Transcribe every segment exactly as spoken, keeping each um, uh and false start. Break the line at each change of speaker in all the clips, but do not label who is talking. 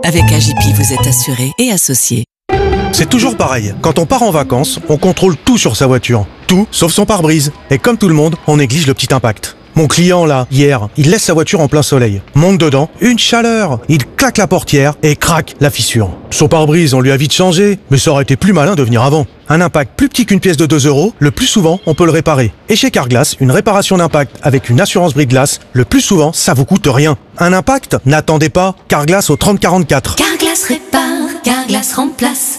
Avec A J P, vous êtes assuré et associé.
C'est toujours pareil. Quand on part en vacances, on contrôle tout sur sa voiture. Tout, sauf son pare-brise. Et comme tout le monde, on néglige le petit impact. Mon client, là, hier, il laisse sa voiture en plein soleil. Monte dedans, une chaleur. Il claque la portière et craque la fissure. Son pare-brise, on lui a vite changé, mais ça aurait été plus malin de venir avant. Un impact plus petit qu'une pièce de deux euros, le plus souvent, on peut le réparer. Et chez Carglass, une réparation d'impact avec une assurance brise-glace, le plus souvent, ça vous coûte rien. Un impact? N'attendez pas. Carglass au trente quarante-quatre.
Carglass répare, Carglass remplace.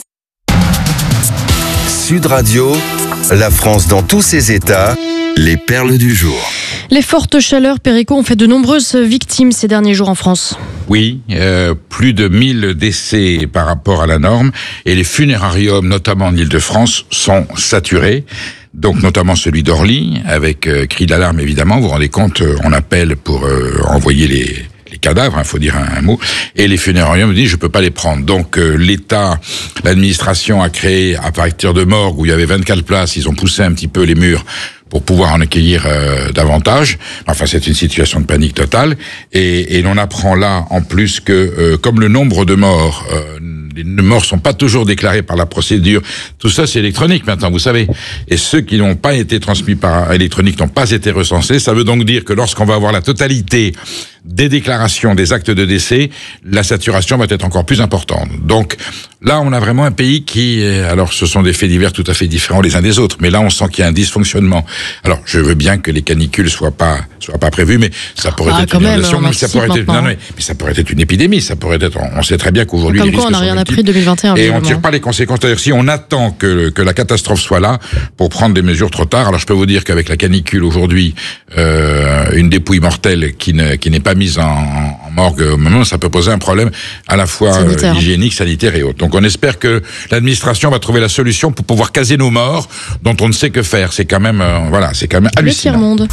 Sud Radio, la France dans tous ses états, les perles du jour.
Les fortes chaleurs, Perico, ont fait de nombreuses victimes ces derniers jours en France.
Oui, euh, plus de mille décès par rapport à la norme, et les funérariums, notamment en Île-de-France, sont saturés. Donc notamment celui d'Orly, avec euh, cri d'alarme évidemment. Vous vous rendez compte, euh, on appelle pour euh, envoyer les... les cadavres, il hein, faut dire un, un mot, et les funérariums me disent je peux pas les prendre. Donc euh, l'État, l'administration a créé à partir de morgue où il y avait vingt-quatre places, ils ont poussé un petit peu les murs pour pouvoir en accueillir euh, davantage. Enfin, c'est une situation de panique totale. Et, et l'on apprend là, en plus, que euh, comme le nombre de morts, euh, les morts sont pas toujours déclarés par la procédure. Tout ça, c'est électronique maintenant, vous savez. Et ceux qui n'ont pas été transmis par électronique n'ont pas été recensés. Ça veut donc dire que lorsqu'on va avoir la totalité des déclarations, des actes de décès, la saturation va être encore plus importante. Donc là, on a vraiment un pays qui... Alors, ce sont des faits divers tout à fait différents les uns des autres, mais là, on sent qu'il y a un dysfonctionnement. Alors, je veux bien que les canicules soient pas soient pas prévues, mais ça pourrait
ah,
être une inondation,
même,
mais ça pourrait être non, non, mais, mais ça pourrait être une épidémie, ça pourrait être. On sait très bien qu'aujourd'hui
comme
les
quoi,
risques
on n'a rien
sont
appris de deux mille vingt et un.
Et on tire pas les conséquences. C'est-à-dire si on attend que que la catastrophe soit là pour prendre des mesures trop tard. Alors, je peux vous dire qu'avec la canicule aujourd'hui, euh, une dépouille mortelle qui ne qui n'est pas mise en, en morgue au moment, ça peut poser un problème à la fois
sanitaire.
Euh, hygiénique, sanitaire et autres. Donc, on espère que l'administration va trouver la solution pour pouvoir caser nos morts, dont on ne sait que faire. C'est quand même, euh, voilà, c'est quand même hallucinant.
Le tiers-monde.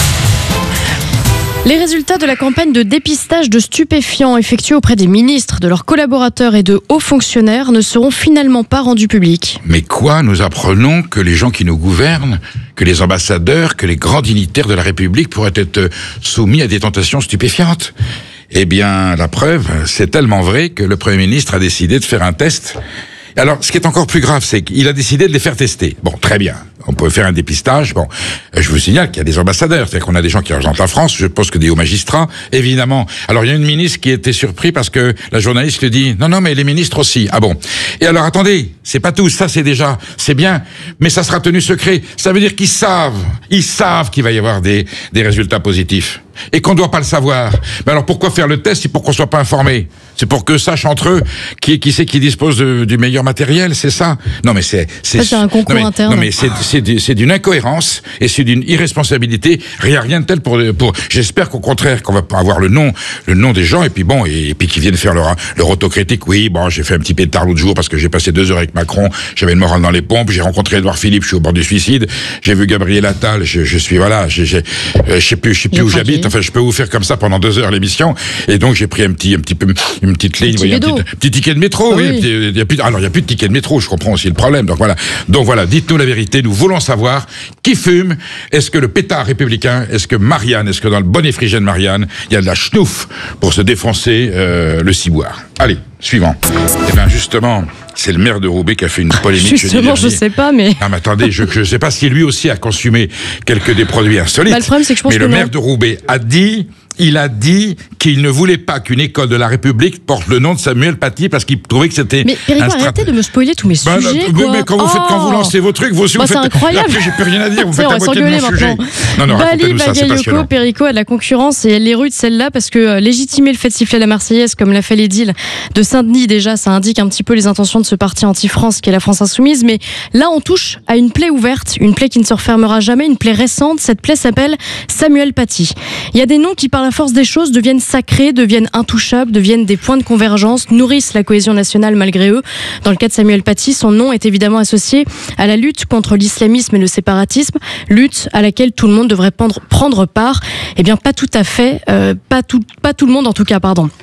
Les résultats de la campagne de dépistage de stupéfiants effectuée auprès des ministres, de leurs collaborateurs et de hauts fonctionnaires ne seront finalement pas rendus publics.
Mais quoi? Nous apprenons que les gens qui nous gouvernent, que les ambassadeurs, que les grands dignitaires de la République pourraient être soumis à des tentations stupéfiantes. Eh bien, la preuve, c'est tellement vrai que le Premier ministre a décidé de faire un test. Alors, ce qui est encore plus grave, c'est qu'il a décidé de les faire tester. Bon, très bien. On peut faire un dépistage. Bon, je vous signale qu'il y a des ambassadeurs, c'est-à-dire qu'on a des gens qui représentent la France, je pense que des hauts magistrats, évidemment. Alors, il y a une ministre qui était surpris parce que la journaliste lui dit « Non, non, mais les ministres aussi. » Ah bon. Et alors, attendez, c'est pas tout, ça c'est déjà, c'est bien, mais ça sera tenu secret. Ça veut dire qu'ils savent, ils savent qu'il va y avoir des, des résultats positifs. Et qu'on ne doit pas le savoir. Mais alors pourquoi faire le test? C'est pour qu'on soit pas informé. C'est pour que sachent entre eux qui, qui c'est qui dispose de, du meilleur matériel, c'est ça? Non mais c'est c'est,
c'est un concours
non mais,
interne.
Non mais c'est c'est, c'est d'une incohérence et c'est d'une irresponsabilité. Rien rien de tel pour pour. J'espère qu'au contraire qu'on va pas avoir le nom le nom des gens et puis bon et, et puis qu'ils viennent faire leur leur autocritique. Oui bon j'ai fait un petit pétard l'autre jour parce que j'ai passé deux heures avec Macron. J'avais le moral dans les pompes. J'ai rencontré Édouard Philippe. Je suis au bord du suicide. J'ai vu Gabriel Attal. Je, je suis voilà. J'ai, j'ai, euh, je sais plus je sais plus où j'habite. Enfin, je peux vous faire comme ça pendant deux heures l'émission. Et donc, j'ai pris un petit, un petit peu, une petite ligne,
petit,
un, petit, un petit ticket de métro. Ah, oui. Oui. Il y a plus, alors, il n'y a plus de ticket de métro. Je comprends aussi le problème. Donc voilà. Donc voilà. Dites-nous la vérité. Nous voulons savoir qui fume. Est-ce que le pétard républicain, est-ce que Marianne, est-ce que dans le bon effrigène Marianne, il y a de la schnouf pour se défoncer euh, le ciboire. Allez, suivant. Eh bien, justement, c'est le maire de Roubaix qui a fait une polémique.
Justement, je sais pas, mais.
Ah, mais attendez, je ne sais pas si lui aussi a consumé quelques des produits insolites.
Bah, le problème, c'est que je pense
mais
que
le
non.
maire de Roubaix a dit. Il a dit qu'il ne voulait pas qu'une école de la République porte le nom de Samuel Paty parce qu'il trouvait que c'était.
Mais Perico,
strat...
arrêtez de me spoiler tous mes
ben,
sujets.
Mais,
quoi.
mais quand vous faites,
oh
quand vous lancez vos trucs, vous aussi
bah,
vous faites.
C'est incroyable.
Après, j'ai plus rien à dire. Vous
T'sais,
faites
on
à
va
moitié de mon
s'engueuler
sujet.
maintenant.
Non, non,
Bali
ça, c'est
Bagayoko, Perico a de la concurrence et elle les rude celle-là parce que euh, légitimer le fait de siffler la Marseillaise comme l'a fait l'édile de Saint-Denis déjà, ça indique un petit peu les intentions de ce parti anti-France qui est la France Insoumise. Mais là, on touche à une plaie ouverte, une plaie qui ne se refermera jamais, une plaie récente. Cette plaie s'appelle Samuel Paty. Il y a des noms qui, par la force des choses, deviennent sacrés, deviennent intouchables, deviennent des points de convergence, nourrissent la cohésion nationale malgré eux. Dans le cas de Samuel Paty, son nom est évidemment associé à la lutte contre l'islamisme et le séparatisme, lutte à laquelle tout le monde devrait prendre, prendre part. Eh bien, pas tout à fait, euh, pas tout, pas tout le monde en tout cas, pardon.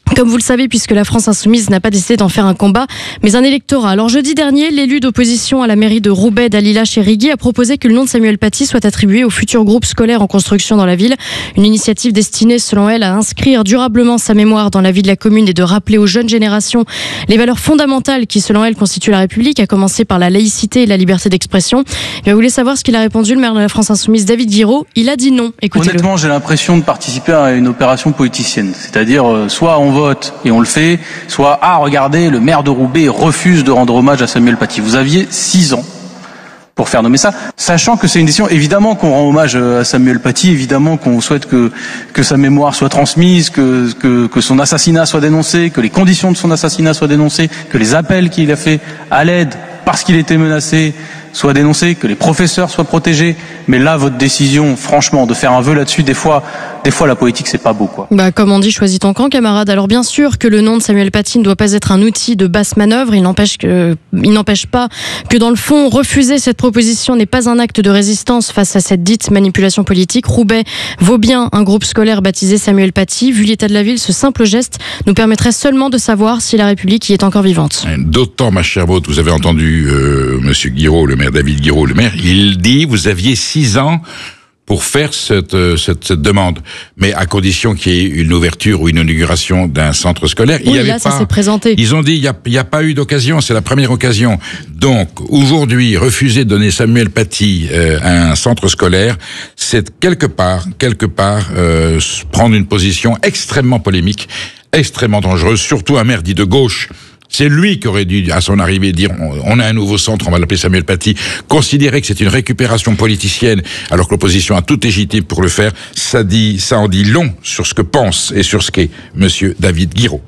Comme vous le savez, puisque la France insoumise n'a pas décidé d'en faire un combat, mais un électorat. Alors jeudi dernier, l'élu d'opposition à la mairie de Roubaix, Dalila Cherigui, a proposé que le nom de Samuel Paty soit attribué au futur groupe scolaire en construction dans la ville. Une initiative destinée, selon elle, à inscrire durablement sa mémoire dans la vie de la commune et de rappeler aux jeunes générations les valeurs fondamentales qui, selon elle, constituent la République, à commencer par la laïcité et la liberté d'expression. Et vous voulez savoir ce qu'il a répondu, le maire de la France insoumise, David Guiraud? Il a dit non. Écoutez-le.
Honnêtement, j'ai l'impression de participer à une opération politicienne. C'est-à-dire, euh, soit on vote et on le fait, soit, ah, regardez, le maire de Roubaix refuse de rendre hommage à Samuel Paty. Vous aviez six ans pour faire nommer ça, sachant que c'est une décision, évidemment qu'on rend hommage à Samuel Paty, évidemment qu'on souhaite que, que sa mémoire soit transmise, que, que, que son assassinat soit dénoncé, que les conditions de son assassinat soient dénoncées, que les appels qu'il a fait à l'aide parce qu'il était menacé soient dénoncés, que les professeurs soient protégés. Mais là, votre décision, franchement, de faire un vœu là-dessus, des fois, des fois, la politique, c'est pas beau, quoi.
Bah, comme on dit, choisis ton camp, camarade. Alors, bien sûr que le nom de Samuel Paty ne doit pas être un outil de basse manœuvre. Il n'empêche que, il n'empêche pas que, dans le fond, refuser cette proposition n'est pas un acte de résistance face à cette dite manipulation politique. Roubaix vaut bien un groupe scolaire baptisé Samuel Paty. Vu l'état de la ville, ce simple geste nous permettrait seulement de savoir si la République y est encore vivante.
D'autant, ma chère Maud, vous avez entendu euh, Monsieur Guiraud, le maire, David Guiraud, le maire, il dit, vous aviez six ans pour faire cette, cette, cette demande, mais à condition qu'il y ait une ouverture ou une inauguration d'un centre scolaire.
Oui,
il y avait
là,
pas,
ça s'est présenté.
Ils ont dit, il n'y a, il y a pas eu d'occasion, c'est la première occasion. Donc, aujourd'hui, refuser de donner Samuel Paty euh, à un centre scolaire, c'est quelque part, quelque part, euh, prendre une position extrêmement polémique, extrêmement dangereuse, surtout un maire dit de gauche. C'est lui qui aurait dû, à son arrivée, dire on a un nouveau centre, on va l'appeler Samuel Paty. Considérer que c'est une récupération politicienne, alors que l'opposition a toute légitimité pour le faire, ça dit, ça en dit long sur ce que pense et sur ce qu'est Monsieur David Guiraud.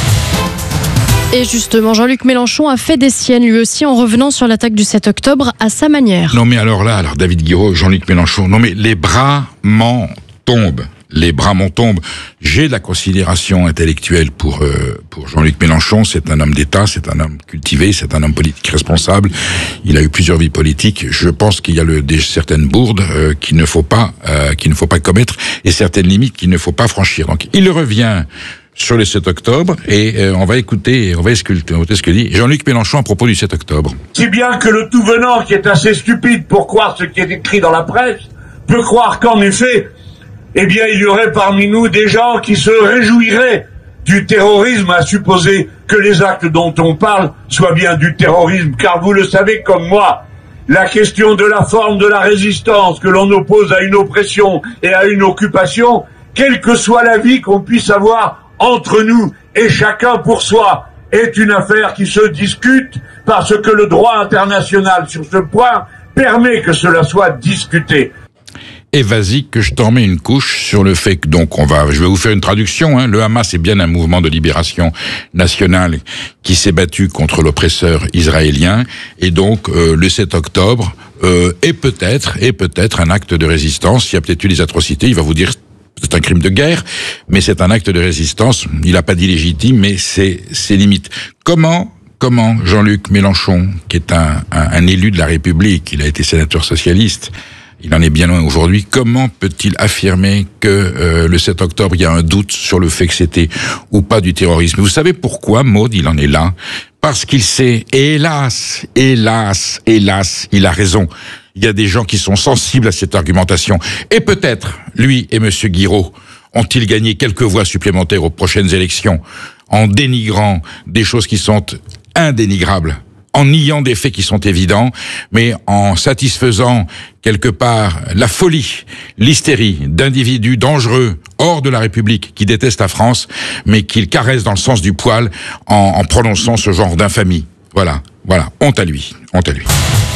Et justement, Jean-Luc Mélenchon a fait des siennes, lui aussi, en revenant sur l'attaque du sept octobre à sa manière.
Non mais alors là, alors David Guiraud, Jean-Luc Mélenchon, non mais les bras m'en tombent. Les bras m'en tombent. J'ai de la considération intellectuelle pour euh, pour Jean-Luc Mélenchon. C'est un homme d'État, c'est un homme cultivé, c'est un homme politique responsable. Il a eu plusieurs vies politiques. Je pense qu'il y a le, des certaines bourdes euh, qu'il ne faut pas euh, qu'il ne faut pas commettre et certaines limites qu'il ne faut pas franchir. Donc il revient sur le sept octobre et euh, on va écouter, on va écouter ce que dit Jean-Luc Mélenchon à propos du sept octobre.
Si bien que le tout venant, qui est assez stupide pour croire ce qui est écrit dans la presse, peut croire qu'en effet, eh bien, il y aurait parmi nous des gens qui se réjouiraient du terrorisme, à supposer que les actes dont on parle soient bien du terrorisme, car vous le savez comme moi, la question de la forme de la résistance que l'on oppose à une oppression et à une occupation, quelle que soit la vie qu'on puisse avoir entre nous et chacun pour soi, est une affaire qui se discute parce que le droit international sur ce point permet que cela soit discuté.
Et vas-y que je t'en mets une couche sur le fait que donc on va, je vais vous faire une traduction. Hein, le Hamas est bien un mouvement de libération nationale qui s'est battu contre l'oppresseur israélien et donc euh, le sept octobre euh, est peut-être est peut-être un acte de résistance. Il y a peut-être eu des atrocités. Il va vous dire c'est un crime de guerre, mais c'est un acte de résistance. Il n'a pas dit légitime, mais c'est ses limites. Comment Comment Jean-Luc Mélenchon, qui est un, un, un élu de la République, il a été sénateur socialiste. Il en est bien loin aujourd'hui. Comment peut-il affirmer que euh, le sept octobre, il y a un doute sur le fait que c'était ou pas du terrorisme? Vous savez pourquoi, Maud, il en est là? Parce qu'il sait, hélas, hélas, hélas, il a raison. Il y a des gens qui sont sensibles à cette argumentation. Et peut-être, lui et Monsieur Guiraud, ont-ils gagné quelques voix supplémentaires aux prochaines élections en dénigrant des choses qui sont indénigrables, en niant des faits qui sont évidents, mais en satisfaisant quelque part la folie, l'hystérie d'individus dangereux hors de la République qui détestent la France, mais qu'ils caressent dans le sens du poil en, en prononçant ce genre d'infamie. Voilà, voilà, honte à lui, honte à lui.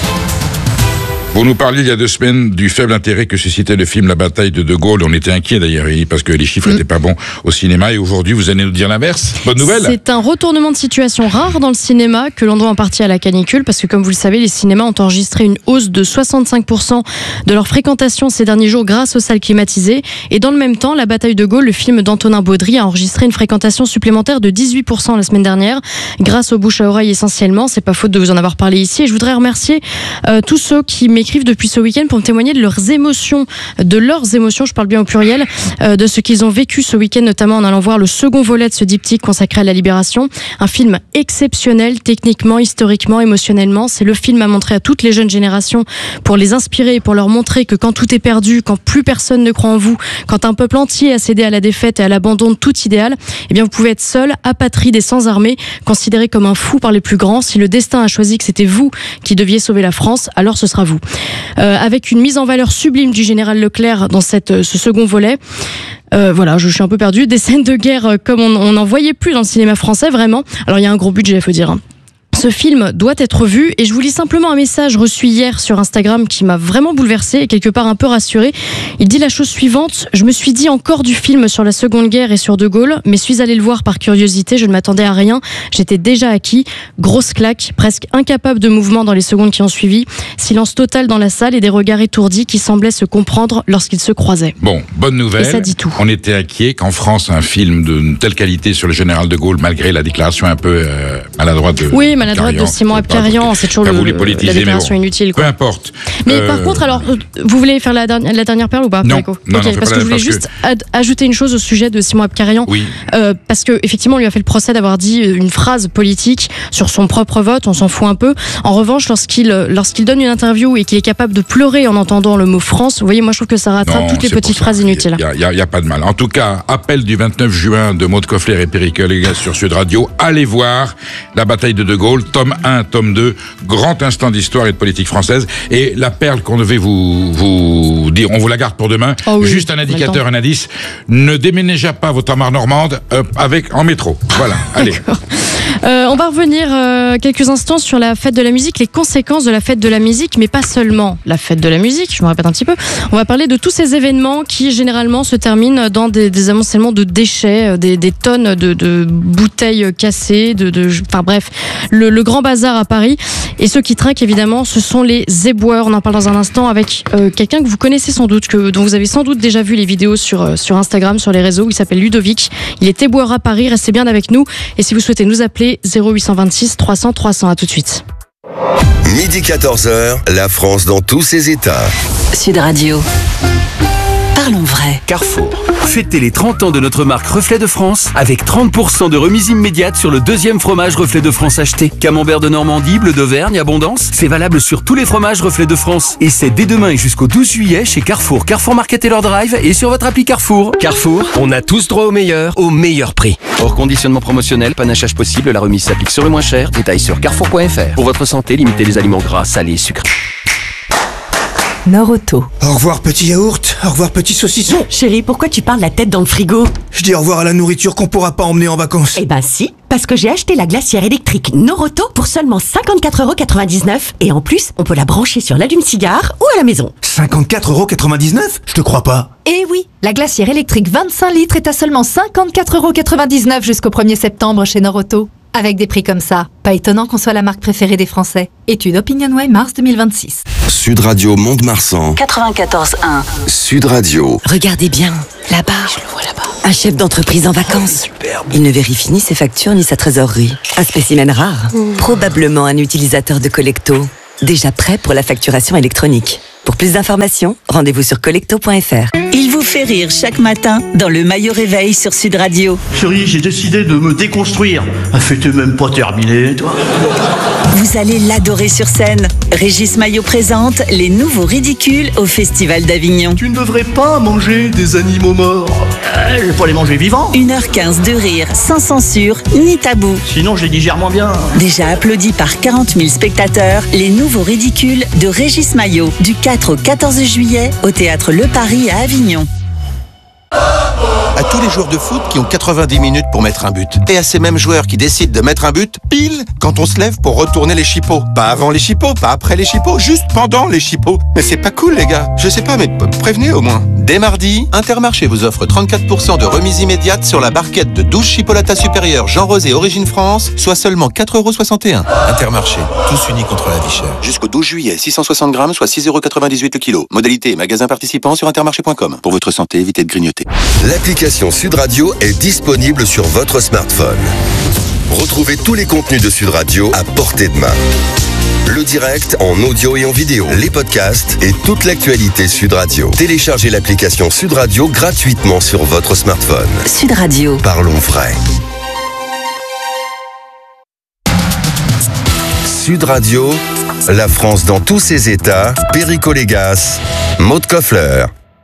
Vous nous parliez il y a deux semaines du faible intérêt que suscitait le film La bataille de De Gaulle. On était inquiets d'ailleurs, parce que les chiffres n'étaient pas bons au cinéma. Et aujourd'hui, vous allez nous dire l'inverse. Bonne nouvelle.
C'est un retournement de situation rare dans le cinéma que l'on doit en partie à la canicule, parce que comme vous le savez, les cinémas ont enregistré une hausse de soixante-cinq pour cent de leur fréquentation ces derniers jours grâce aux salles climatisées. Et dans le même temps, La bataille de Gaulle, le film d'Antonin Baudry, a enregistré une fréquentation supplémentaire de dix-huit pour cent la semaine dernière, grâce aux bouche à oreille essentiellement. C'est pas faute de vous en avoir parlé ici. Et je voudrais remercier euh, tous ceux qui m'écrivent m'écrivent depuis ce week-end pour me témoigner de leurs émotions, de leurs émotions, je parle bien au pluriel, euh, de ce qu'ils ont vécu ce week-end, notamment en allant voir le second volet de ce diptyque consacré à la Libération. Un film exceptionnel, techniquement, historiquement, émotionnellement. C'est le film à montrer à toutes les jeunes générations pour les inspirer et pour leur montrer que quand tout est perdu, quand plus personne ne croit en vous, quand un peuple entier a cédé à la défaite et à l'abandon de tout idéal, eh bien vous pouvez être seul, apatride et sans armée, considéré comme un fou par les plus grands. Si le destin a choisi que c'était vous qui deviez sauver la France, alors ce sera vous. Euh, avec une mise en valeur sublime du général Leclerc dans cette, ce second volet. Euh, voilà, je suis un peu perdue. Des scènes de guerre comme on n'en voyait plus dans le cinéma français, vraiment. Alors il y a un gros budget, il faut dire. Hein. Ce film doit être vu et je vous lis simplement un message reçu hier sur Instagram qui m'a vraiment bouleversée et quelque part un peu rassurée. Il dit la chose suivante: je me suis dit encore du film sur la Seconde Guerre et sur De Gaulle, mais suis allé le voir par curiosité, je ne m'attendais à rien, j'étais déjà acquis. Grosse claque, presque incapable de mouvement dans les secondes qui ont suivi. Silence total dans la salle et des regards étourdis qui semblaient se comprendre lorsqu'ils se croisaient.
Bon, bonne nouvelle.
Et ça dit tout.
On était inquiet qu'en France, un film de telle qualité sur le général De Gaulle, malgré la déclaration un peu euh, maladroite de...
Oui, maladroite de Simon Abkarian, c'est toujours le, la déclaration bon, inutile. Quoi.
Peu importe.
Mais
euh...
par contre, alors, vous voulez faire la dernière, la dernière perle ou pas?
Non,
Nico
non,
okay,
non
parce que je voulais juste que... ad- ajouter une chose au sujet de Simon Abkarian.
Oui.
Euh, parce que effectivement, on lui a fait le procès d'avoir dit une phrase politique sur son propre vote. On s'en fout un peu. En revanche, lorsqu'il lorsqu'il donne une interview et qu'il est capable de pleurer en entendant le mot France, vous voyez, moi je trouve que ça rattrape non, toutes les petites phrases inutiles.
Il n'y a, a, a pas de mal. En tout cas, appel du vingt-neuf juin de Maud Koffler et Perique Légas sur Sud Radio. Allez voir la bataille de De Gaulle, tome un, tome deux. Grand instant d'histoire et de politique française. Et la perle qu'on devait vous, vous dire, on vous la garde pour demain. Oh oui, juste un indicateur, un indice. Ne déménagez pas votre amarre normande euh, avec, en métro. Voilà, allez.
Euh, on va revenir euh, quelques instants sur la fête de la musique, les conséquences de la fête de la musique, mais pas seulement la fête de la musique, je me répète un petit peu. On va parler de tous ces événements qui généralement se terminent dans des, des amoncellements de déchets, des, des tonnes de, de bouteilles cassées, de, de, enfin bref, le, le grand bazar à Paris. Et ceux qui trinquent évidemment, ce sont les éboueurs. On en parle dans un instant avec euh, quelqu'un que vous connaissez sans doute, que, dont vous avez sans doute déjà vu les vidéos sur, euh, sur Instagram, sur les réseaux. Il s'appelle Ludovic. Il est éboueur à Paris. Restez bien avec nous. Et si vous souhaitez nous appeler, zéro huit cent vingt-six trois cents trois cents. À tout de suite.
Midi quatorze heures, la France dans tous ses états.
Sud Radio. Parlons vrai.
Carrefour. Fêtez les trente ans de notre marque Reflet de France avec trente pour cent de remise immédiate sur le deuxième fromage Reflet de France acheté. Camembert de Normandie, bleu d'Auvergne, Abondance. C'est valable sur tous les fromages Reflet de France. Et c'est dès demain et jusqu'au douze juillet chez Carrefour, Carrefour Market et leur drive et sur votre appli Carrefour. Carrefour, on a tous droit au meilleur, au meilleur prix. Hors conditionnement promotionnel, panachage possible, la remise s'applique sur le moins cher. Détail sur carrefour point f r. Pour votre santé, limitez les aliments gras, salés et sucrés.
Nord-Auto.
Au revoir petit yaourt, au revoir petit saucisson.
Chérie, pourquoi tu parles la tête dans le frigo?
Je dis au revoir à la nourriture qu'on pourra pas emmener en vacances.
Eh ben si, parce que j'ai acheté la glacière électrique Nord-Auto pour seulement cinquante-quatre euros quatre-vingt-dix-neuf et en plus, on peut la brancher sur l'allume-cigare ou à la maison.
cinquante-quatre euros quatre-vingt-dix-neuf? Je te crois pas.
Eh oui, la glacière électrique vingt-cinq litres est à seulement cinquante-quatre euros quatre-vingt-dix-neuf jusqu'au premier septembre chez Nord-Auto. Avec des prix comme ça, pas étonnant qu'on soit la marque préférée des Français. Étude Opinionway mars deux mille vingt-six.
Sud Radio Mont-de-Marsan.
quatre-vingt-quatorze un.
Sud Radio.
Regardez bien, là-bas. Je le vois là-bas. Un chef d'entreprise en vacances.
Superbe.
Il ne vérifie ni ses factures ni sa trésorerie. Un spécimen rare. Mmh. Probablement un utilisateur de Collecto. Déjà prêt pour la facturation électronique. Pour plus d'informations, rendez-vous sur collecto point f r.
Il vous fait rire chaque matin dans le Maillot Réveil sur Sud Radio.
Chérie, j'ai décidé de me déconstruire. La fête est même pas terminée, toi.
Vous allez l'adorer sur scène. Régis Maillot présente les nouveaux ridicules au Festival d'Avignon.
Tu ne devrais pas manger des animaux morts. Euh, je vais pas les manger vivants.
une heure quinze de rire, sans censure, ni tabou.
Sinon, je les digère moins bien.
Déjà applaudi par quarante mille spectateurs, les nouveaux ridicules de Régis Maillot, du quatre au quatorze juillet, au Théâtre Le Paris à Avignon.
À tous les joueurs de foot qui ont quatre-vingt-dix minutes pour mettre un but. Et à ces mêmes joueurs qui décident de mettre un but pile quand on se lève pour retourner les chipots. Pas avant les chipots, pas après les chipots, juste pendant les chipots. Mais c'est pas cool les gars. Je sais pas, mais prévenez au moins. Dès mardi, Intermarché vous offre trente-quatre pour cent de remise immédiate sur la barquette de douze chipolatas supérieures Jean Rosé Origine France, soit seulement quatre euros soixante et un. Intermarché, tous unis contre la vie chère. Jusqu'au douze juillet, six cent soixante grammes, soit six euros quatre-vingt-dix-huit le kilo. Modalité et magasin participant sur intermarché point com. Pour votre santé, évitez de grignoter.
L'application Sud Radio est disponible sur votre smartphone. Retrouvez tous les contenus de Sud Radio à portée de main. Le direct en audio et en vidéo, les podcasts et toute l'actualité Sud Radio. Téléchargez l'application Sud Radio gratuitement sur votre smartphone.
Sud Radio.
Parlons vrai. Sud Radio, la France dans tous ses états, Perico Légas, Maud Koffler.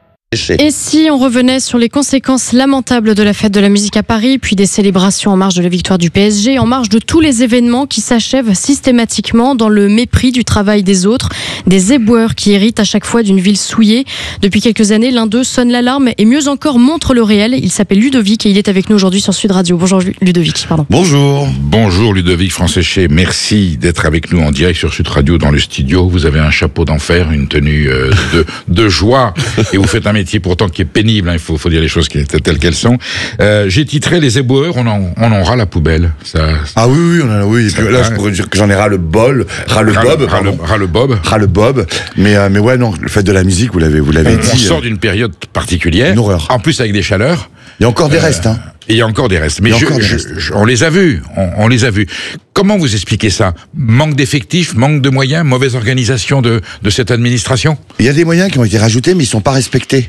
Et si on revenait sur les conséquences lamentables de la fête de la musique à Paris, puis des célébrations en marge de la victoire du P S G, en marge de tous les événements qui s'achèvent systématiquement dans le mépris du travail des autres, des éboueurs qui héritent à chaque fois d'une ville souillée. Depuis quelques années, l'un d'eux sonne l'alarme et mieux encore montre le réel. Il s'appelle Ludovic et il est avec nous aujourd'hui sur Sud Radio. Bonjour Ludovic. Pardon.
Bonjour. Bonjour Ludovic Franséché. Merci d'être avec nous en direct sur Sud Radio dans le studio. Vous avez un chapeau d'enfer, une tenue euh, de, de joie et vous faites un métier pourtant qui est pénible, hein, il faut, faut dire les choses qui étaient telles qu'elles sont. Euh, j'ai titré les éboueurs, on en, on en ras la poubelle. Ça,
ah oui, oui, on en a, oui. Et puis là, je pourrais dire que j'en ai ras le bol, ras le bob,
ras le, ras le bob,
ras le bob. Mais, euh, mais ouais, non, le fait de la musique, vous l'avez, vous l'avez
on,
dit.
On sort d'une période particulière.
Une horreur.
En plus avec des chaleurs.
Il y a encore des
euh,
restes, hein.
Il y a encore des restes, mais je, je, je, on les a vus, on, on les a vus. Comment vous expliquez ça? Manque d'effectifs, manque de moyens, mauvaise organisation de, de cette administration?
Il y a des moyens qui ont été rajoutés, mais ils sont pas respectés.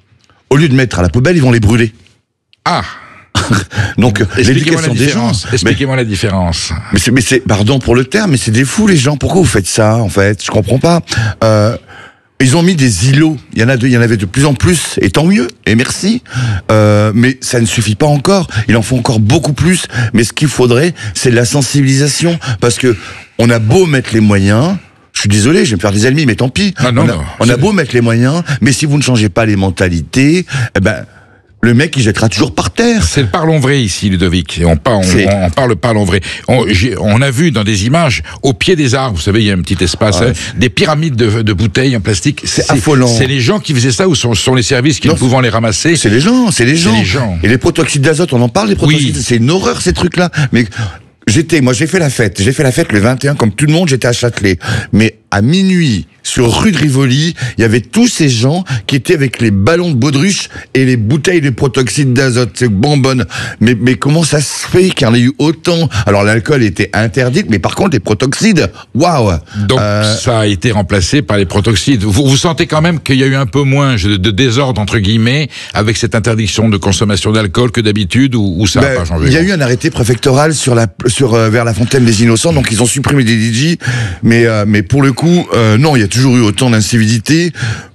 Au lieu de mettre à la poubelle, ils vont les brûler.
Ah.
Donc, l'éducation des gens.
Expliquez-moi la différence.
Mais c'est, mais c'est, pardon pour le terme, mais c'est des fous, les gens. Pourquoi vous faites ça, en fait? Je comprends pas. Euh, Ils ont mis des îlots. Il y en a deux, il y en avait de plus en plus, et tant mieux, et merci. Euh, mais ça ne suffit pas encore. Il en faut encore beaucoup plus. Mais ce qu'il faudrait, c'est de la sensibilisation, parce que on a beau mettre les moyens. Je suis désolé, je vais me faire des ennemis, mais tant pis.
Ah non,
on a,
non,
on a beau mettre les moyens, mais si vous ne changez pas les mentalités, eh ben. Le mec, il jettera toujours par terre.
C'est le parlons vrai ici, Ludovic. On, on, on, on parle parlons vrai. On, on a vu dans des images, au pied des arbres, vous savez, il y a un petit espace, ah ouais. hein, des pyramides de, de bouteilles en plastique.
C'est affolant.
C'est les gens qui faisaient ça ou sont, sont les services qui, non, ne pouvant les ramasser?
C'est les gens, c'est les gens.
les gens.
Et les protoxydes d'azote, on en parle, les protoxydes, oui. C'est une horreur, ces trucs-là. Mais j'étais, moi, j'ai fait la fête. J'ai fait la fête le vingt et un, comme tout le monde, j'étais à Châtelet. Mais à minuit, sur rue de Rivoli, il y avait tous ces gens qui étaient avec les ballons de baudruche et les bouteilles de protoxyde d'azote. C'est bonbonne. Mais, mais comment ça se fait qu'il y en ait eu autant? Alors l'alcool était interdit, mais par contre les protoxydes, waouh.
Donc euh... ça a été remplacé par les protoxydes. Vous, vous sentez quand même qu'il y a eu un peu moins de, de désordre, entre guillemets, avec cette interdiction de consommation d'alcool que d'habitude, ou, ou ça n'a ben, pas changé?
Il y a eu un arrêté préfectoral sur la, sur, euh, vers la Fontaine des Innocents, donc ils ont supprimé des D J, mais, euh, mais pour le coup, euh, non, il y a toujours eu autant d'incivilité.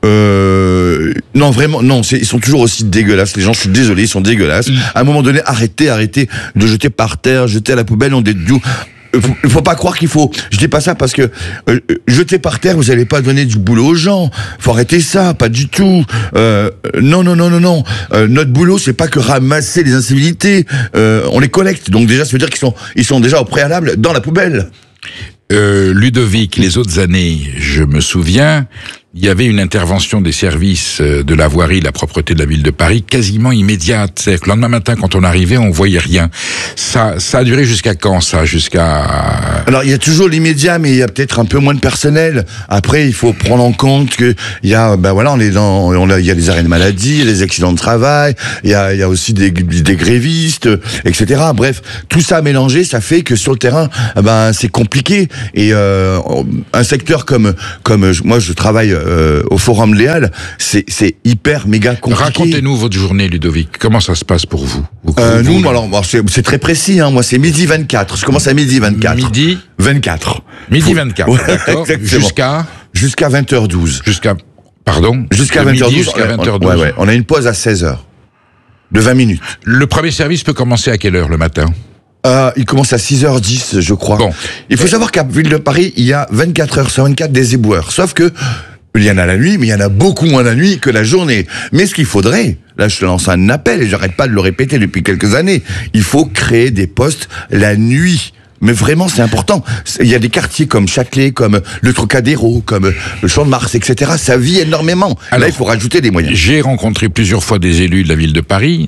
Euh, non, vraiment, non, c'est, ils sont toujours aussi dégueulasses. Les gens, je suis désolé, ils sont dégueulasses. Mmh. À un moment donné, arrêtez, arrêtez de jeter par terre, jeter à la poubelle, on est du... Il faut, faut pas croire qu'il faut. Je dis pas ça parce que euh, jeter par terre, vous allez pas donner du boulot aux gens. Faut arrêter ça, pas du tout. Euh, non, non, non, non, non. Euh, notre boulot, c'est pas que ramasser les incivilités. Euh, on les collecte. Donc déjà, ça veut dire qu'ils sont, ils sont déjà au préalable dans la poubelle.
Euh, Ludovic, les autres années, je me souviens, il y avait une intervention des services de la voirie, de la propreté de la ville de Paris, quasiment immédiate. C'est-à-dire que le lendemain matin, quand on arrivait, on voyait rien. Ça, ça a duré jusqu'à quand, ça? Jusqu'à...
Alors, il y a toujours l'immédiat, mais il y a peut-être un peu moins de personnel. Après, il faut prendre en compte que il y a, ben voilà, on est dans, on a, il y a les arrêts de maladie, il y a les accidents de travail, il y a, il y a aussi des, des grévistes, et cetera. Bref, tout ça mélangé, ça fait que sur le terrain, ben, c'est compliqué. Et, euh, un secteur comme, comme, moi, je travaille Euh, au Forum Léal, c'est, c'est hyper méga compliqué.
Racontez-nous votre journée, Ludovic. Comment ça se passe pour vous, vous,
euh,
vous
Nous, alors, c'est, c'est très précis. Hein. Moi, c'est midi vingt-quatre. Je commence à midi vingt-quatre.
Midi
vingt-quatre.
Midi vingt-quatre, ouais, d'accord. Jusqu'à
Jusqu'à vingt heures douze.
Jusqu'à... Pardon
Jusqu'à vingt heures douze.
Jusqu'à vingt heures douze.
Ouais, ouais. On a une pause à seize heures. De vingt minutes.
Le premier service peut commencer à quelle heure le matin?
Euh, il commence à six heures dix, je crois. Bon. Il faut savoir qu'à Ville de Paris, il y a vingt-quatre heures sur vingt-quatre des éboueurs. Sauf que il y en a la nuit, mais il y en a beaucoup moins la nuit que la journée. Mais ce qu'il faudrait, là je te lance un appel et j'arrête pas de le répéter depuis quelques années, il faut créer des postes la nuit. Mais vraiment, c'est important. Il y a des quartiers comme Châtelet, comme le Trocadéro, comme le Champ de Mars, et cetera. Ça vit énormément. Alors, là, il faut rajouter des moyens.
J'ai rencontré plusieurs fois des élus de la ville de Paris,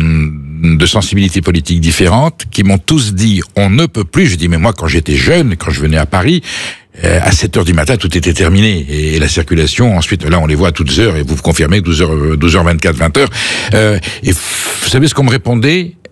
de sensibilités politiques différentes, qui m'ont tous dit « on ne peut plus ». Je dis « mais moi, quand j'étais jeune, quand je venais à Paris, Euh, à sept heures du matin, tout était terminé. Et, et la circulation, ensuite, là, on les voit à toutes heures, et vous confirmez, douze heures, douze heures vingt-quatre, vingt heures. Euh, et vous savez ce qu'on me répondait?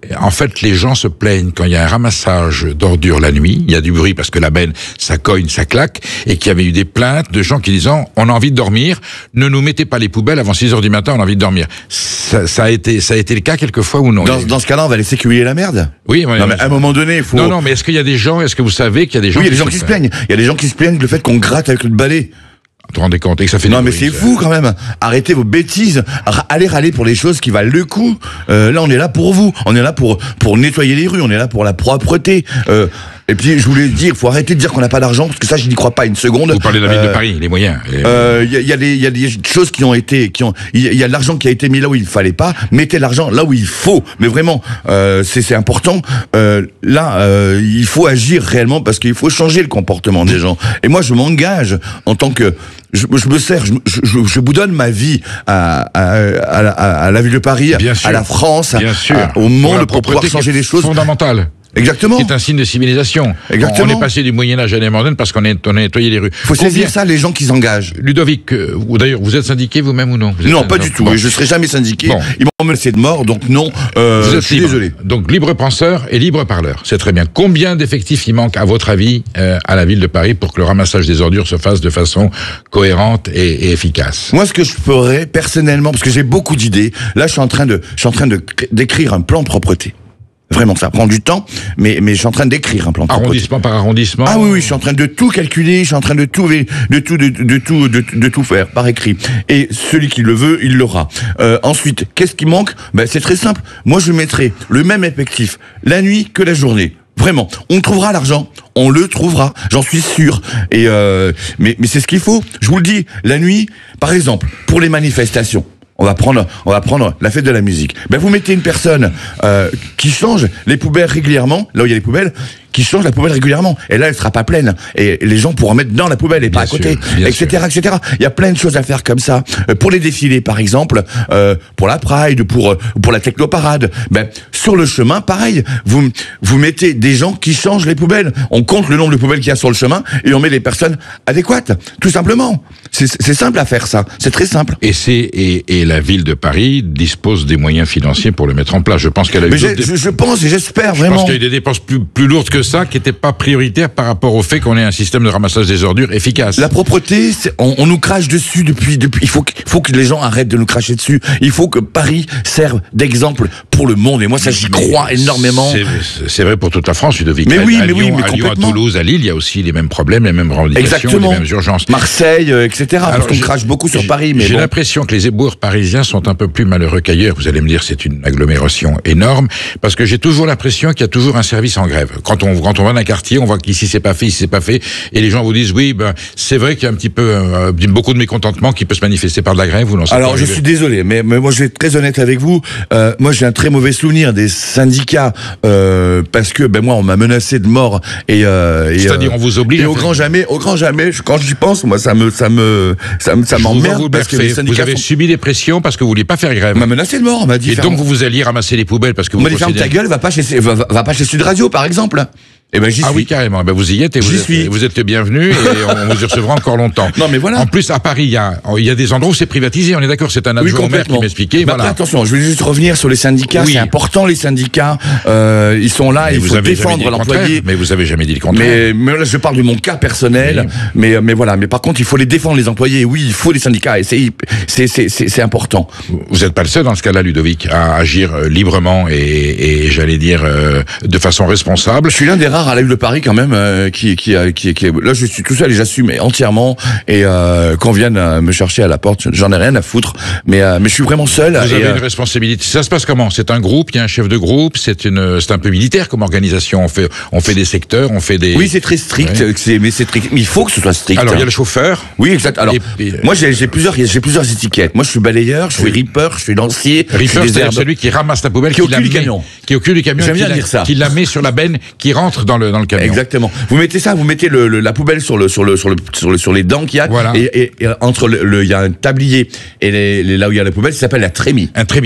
en fait, les gens se plaignent quand il y a un ramassage d'ordures la nuit. Il y a du bruit parce que la benne, ça cogne, ça claque, et qu'il y avait eu des plaintes de gens qui disant on a envie de dormir, ne nous mettez pas les poubelles avant six heures du matin, on a envie de dormir. Ça, ça a été, ça a été le cas quelquefois ou non?
Dans, dans ce cas-là, on va laisser cueillir la merde.
Oui,
non, mais à un moment donné, il faut.
Non, non, mais est-ce qu'il y a des gens, est-ce que vous savez qu'il y a des gens?
Oui, il y a des
qui
gens qui se plaignent. Il y a des gens qui se plaignent du fait qu'on gratte avec le balai.
Vous vous rendez compte et que ça fait
non
des
mais
bruits,
c'est
ça.
fou quand même. Arrêtez vos bêtises. R- allez râler pour les choses qui valent le coup. Euh, là on est là pour vous. On est là pour pour nettoyer les rues. On est là pour la propreté. Euh, et puis je voulais dire, faut arrêter de dire qu'on n'a pas d'argent parce que ça je n'y crois pas une seconde.
Vous parlez de la ville
euh,
de Paris, les moyens.
Il euh, y, a, y, a y a des choses qui ont été, qui ont, il y, y a de l'argent qui a été mis là où il fallait pas. Mettez l'argent là où il faut. Mais vraiment, euh, c'est c'est important. Euh, là, euh, il faut agir réellement parce qu'il faut changer le comportement des gens. Et moi, je m'engage en tant que je, je me sers, je, je, je vous donne ma vie à, à, à, la, à la ville de Paris,
Bien sûr.
à la France,
Bien sûr.
à- au monde
la
pour pouvoir
propreté
changer
qui est
les choses.
fondamentale.
Exactement.
Qui est un signe de civilisation.
Exactement.
On est passé du Moyen-Âge à la moderne parce qu'on est, on a nettoyé les rues.
Faut saisir ça, les gens qui s'engagent.
Ludovic, euh, ou d'ailleurs, vous êtes syndiqué vous-même ou non? Vous êtes
Non,
un-
pas du tout.
Bon.
Et je serai jamais syndiqué.
Bon.
Ils m'ont menacé de mort, donc non. Euh,
Vous
je
êtes
suis
libre.
désolé.
Donc libre penseur et libre parleur. C'est très bien. Combien d'effectifs il manque, à votre avis, euh, à la ville de Paris pour que le ramassage des ordures se fasse de façon cohérente et, et efficace?
Moi, ce que je ferais personnellement, parce que j'ai beaucoup d'idées, là, je suis en train de, je suis en train de d'écrire un plan propreté. Vraiment, ça prend du temps, mais mais je suis en train d'écrire un plan propreté.
Arrondissement par arrondissement.
Ah oui, oui, je suis en train de tout calculer, je suis en train de tout, de tout, de, de tout, de, de tout faire par écrit. Et celui qui le veut, il l'aura. Euh, ensuite, qu'est-ce qui manque? Ben, c'est très simple. Moi, je mettrai le même effectif la nuit que la journée. Vraiment, on trouvera l'argent, on le trouvera, j'en suis sûr. Et euh, mais mais c'est ce qu'il faut. Je vous le dis, la nuit, par exemple, pour les manifestations. On va prendre, on va prendre la fête de la musique. Ben vous mettez une personne euh, qui change les poubelles régulièrement, là où il y a les poubelles, qui change la poubelle régulièrement. Et là, elle sera pas pleine. Et les gens pourront mettre dans la poubelle et pas à côté, et cetera, et cetera. Il y a plein de choses à faire comme ça. Euh, pour les défilés, par exemple, euh, pour la Pride, pour pour la technoparade. Ben sur le chemin, pareil. Vous vous mettez des gens qui changent les poubelles. On compte le nombre de poubelles qu'il y a sur le chemin et on met les personnes adéquates. Tout simplement. C'est c'est simple à faire ça. C'est très simple.
Et c'est et, et la ville de Paris dispose des moyens financiers pour le mettre en place. Je pense qu'elle a eu
Mais
d'autres
j'ai-
dé-
je, je pense et j'espère
Je
vraiment.
pense qu'il y a eu des dépenses plus, plus lourdes que ça, qui n'étaient pas prioritaires par rapport au fait qu'on ait un système de ramassage des ordures efficace.
La propreté, c'est- on, on nous crache dessus depuis, depuis. Il faut que, faut que les gens arrêtent de nous cracher dessus. Il faut que Paris serve d'exemple pour le monde. Et moi, ça, j'y crois énormément.
C'est- C'est vrai pour toute la France, Ludovic.
Mais
À-
oui,
à
mais oui,
Lyon,
mais
à Lyon, à
complètement.
Toulouse, à Lille, il y a aussi les mêmes problèmes, les mêmes revendications,
Exactement.
les mêmes urgences.
Marseille, euh, et cetera.
Alors,
parce qu'on
je-
crache beaucoup sur
j'ai-
Paris, mais
J'ai
bon.
l'impression que les éboueurs parisiens sont un peu plus malheureux qu'ailleurs. Vous allez me dire, c'est une agglomération énorme, parce que j'ai toujours l'impression qu'il y a toujours un service en grève. Quand on quand on va dans un quartier, on voit qu'ici c'est pas fait, ici c'est pas fait, et les gens vous disent oui, ben c'est vrai qu'il y a un petit peu euh, beaucoup de mécontentement qui peut se manifester par de la grève ou non. c'est
Alors
pas
je
arrivé.
suis désolé, mais, mais moi je vais être très honnête avec vous. Euh, moi j'ai un très mauvais souvenir des syndicats euh, parce que ben moi on m'a menacé de mort et, euh, et
C'est-à-dire, on vous oblige
Et
à
au
faire-
grand jamais, au grand jamais. je- Quand j'y pense, moi ça me ça me ça me ça
Je vous vois
m'emmerde
vous
parce que
bercer.
les syndicats
Vous avez
font-
subi des pressions parce que vous vouliez pas faire grève.
on m'a menacé de mort. On m'a dit.
Et
ferme-
donc vous vous alliez ramasser les poubelles parce que
on
vous
m'a dit ferme ta
considérez-
gueule, va pas chez va, va- va pas chez Sud Radio par exemple. Et ben j'y
Ah
suis.
oui, carrément. Ben vous y êtes et vous
J'y
êtes,
suis.
vous êtes le bienvenu et on vous y recevra encore longtemps.
Non mais voilà.
En plus, à Paris, il y a, il y a des endroits où c'est privatisé. On est d'accord, c'est un
Oui,
adjoint au maire qui
complètement.
m'expliquait.
Bah,
Voilà.
après, attention, je voulais juste revenir sur les syndicats.
Oui.
C'est important, les syndicats. Euh, ils sont là,
Mais
il
vous
faut
avez jamais dit
défendre
le contraire.
l'employé.
Mais vous avez jamais dit le contraire.
Mais, mais là, je parle de mon cas personnel. Mais, mais voilà. Mais par contre, il faut les défendre, les employés. Oui, il faut les syndicats. Et c'est, c'est, c'est, c'est, c'est important.
Vous n'êtes pas le seul dans ce cas-là, Ludovic, à agir euh, librement et, et j'allais dire euh, de façon responsable.
Je suis l'un des rares à la ville de Paris, quand même, euh, qui, qui, qui, qui, qui, là, je suis tout seul et j'assume entièrement. Et euh, qu'on vienne euh, me chercher à la porte, j'en ai rien à foutre. Mais, euh, mais je suis vraiment seul.
Vous
et,
avez
euh,
une responsabilité. Ça se passe comment? C'est un groupe, il y a un chef de groupe, c'est une, c'est un peu militaire comme organisation. On fait, on fait des secteurs, on fait des.
Oui, c'est très strict.
Ouais.
C'est, mais c'est très, mais il faut que ce soit strict.
Alors il y a le chauffeur.
Oui, exact. Alors,
Et puis, euh,
moi, j'ai, j'ai plusieurs, j'ai plusieurs étiquettes. Moi, je suis balayeur, je suis ripper, je suis lancier. je suis
Reaper, c'est
désherbe-
celui qui ramasse la poubelle,
Qui est au
la
cul du
met-
camion.
qui est au cul du camion,
J'aime
et
bien
qui la-
dire ça.
qui la met sur la benne, qui rentre dans le dans le camion.
Exactement. Vous mettez ça, vous mettez le, le- la poubelle sur le sur le sur le sur, le, sur les dents qu'il y a.
Voilà.
Et, et, et entre le, le- il y a un tablier et les, les- là où il y a la poubelle, ça s'appelle la trémie.
Un trémie.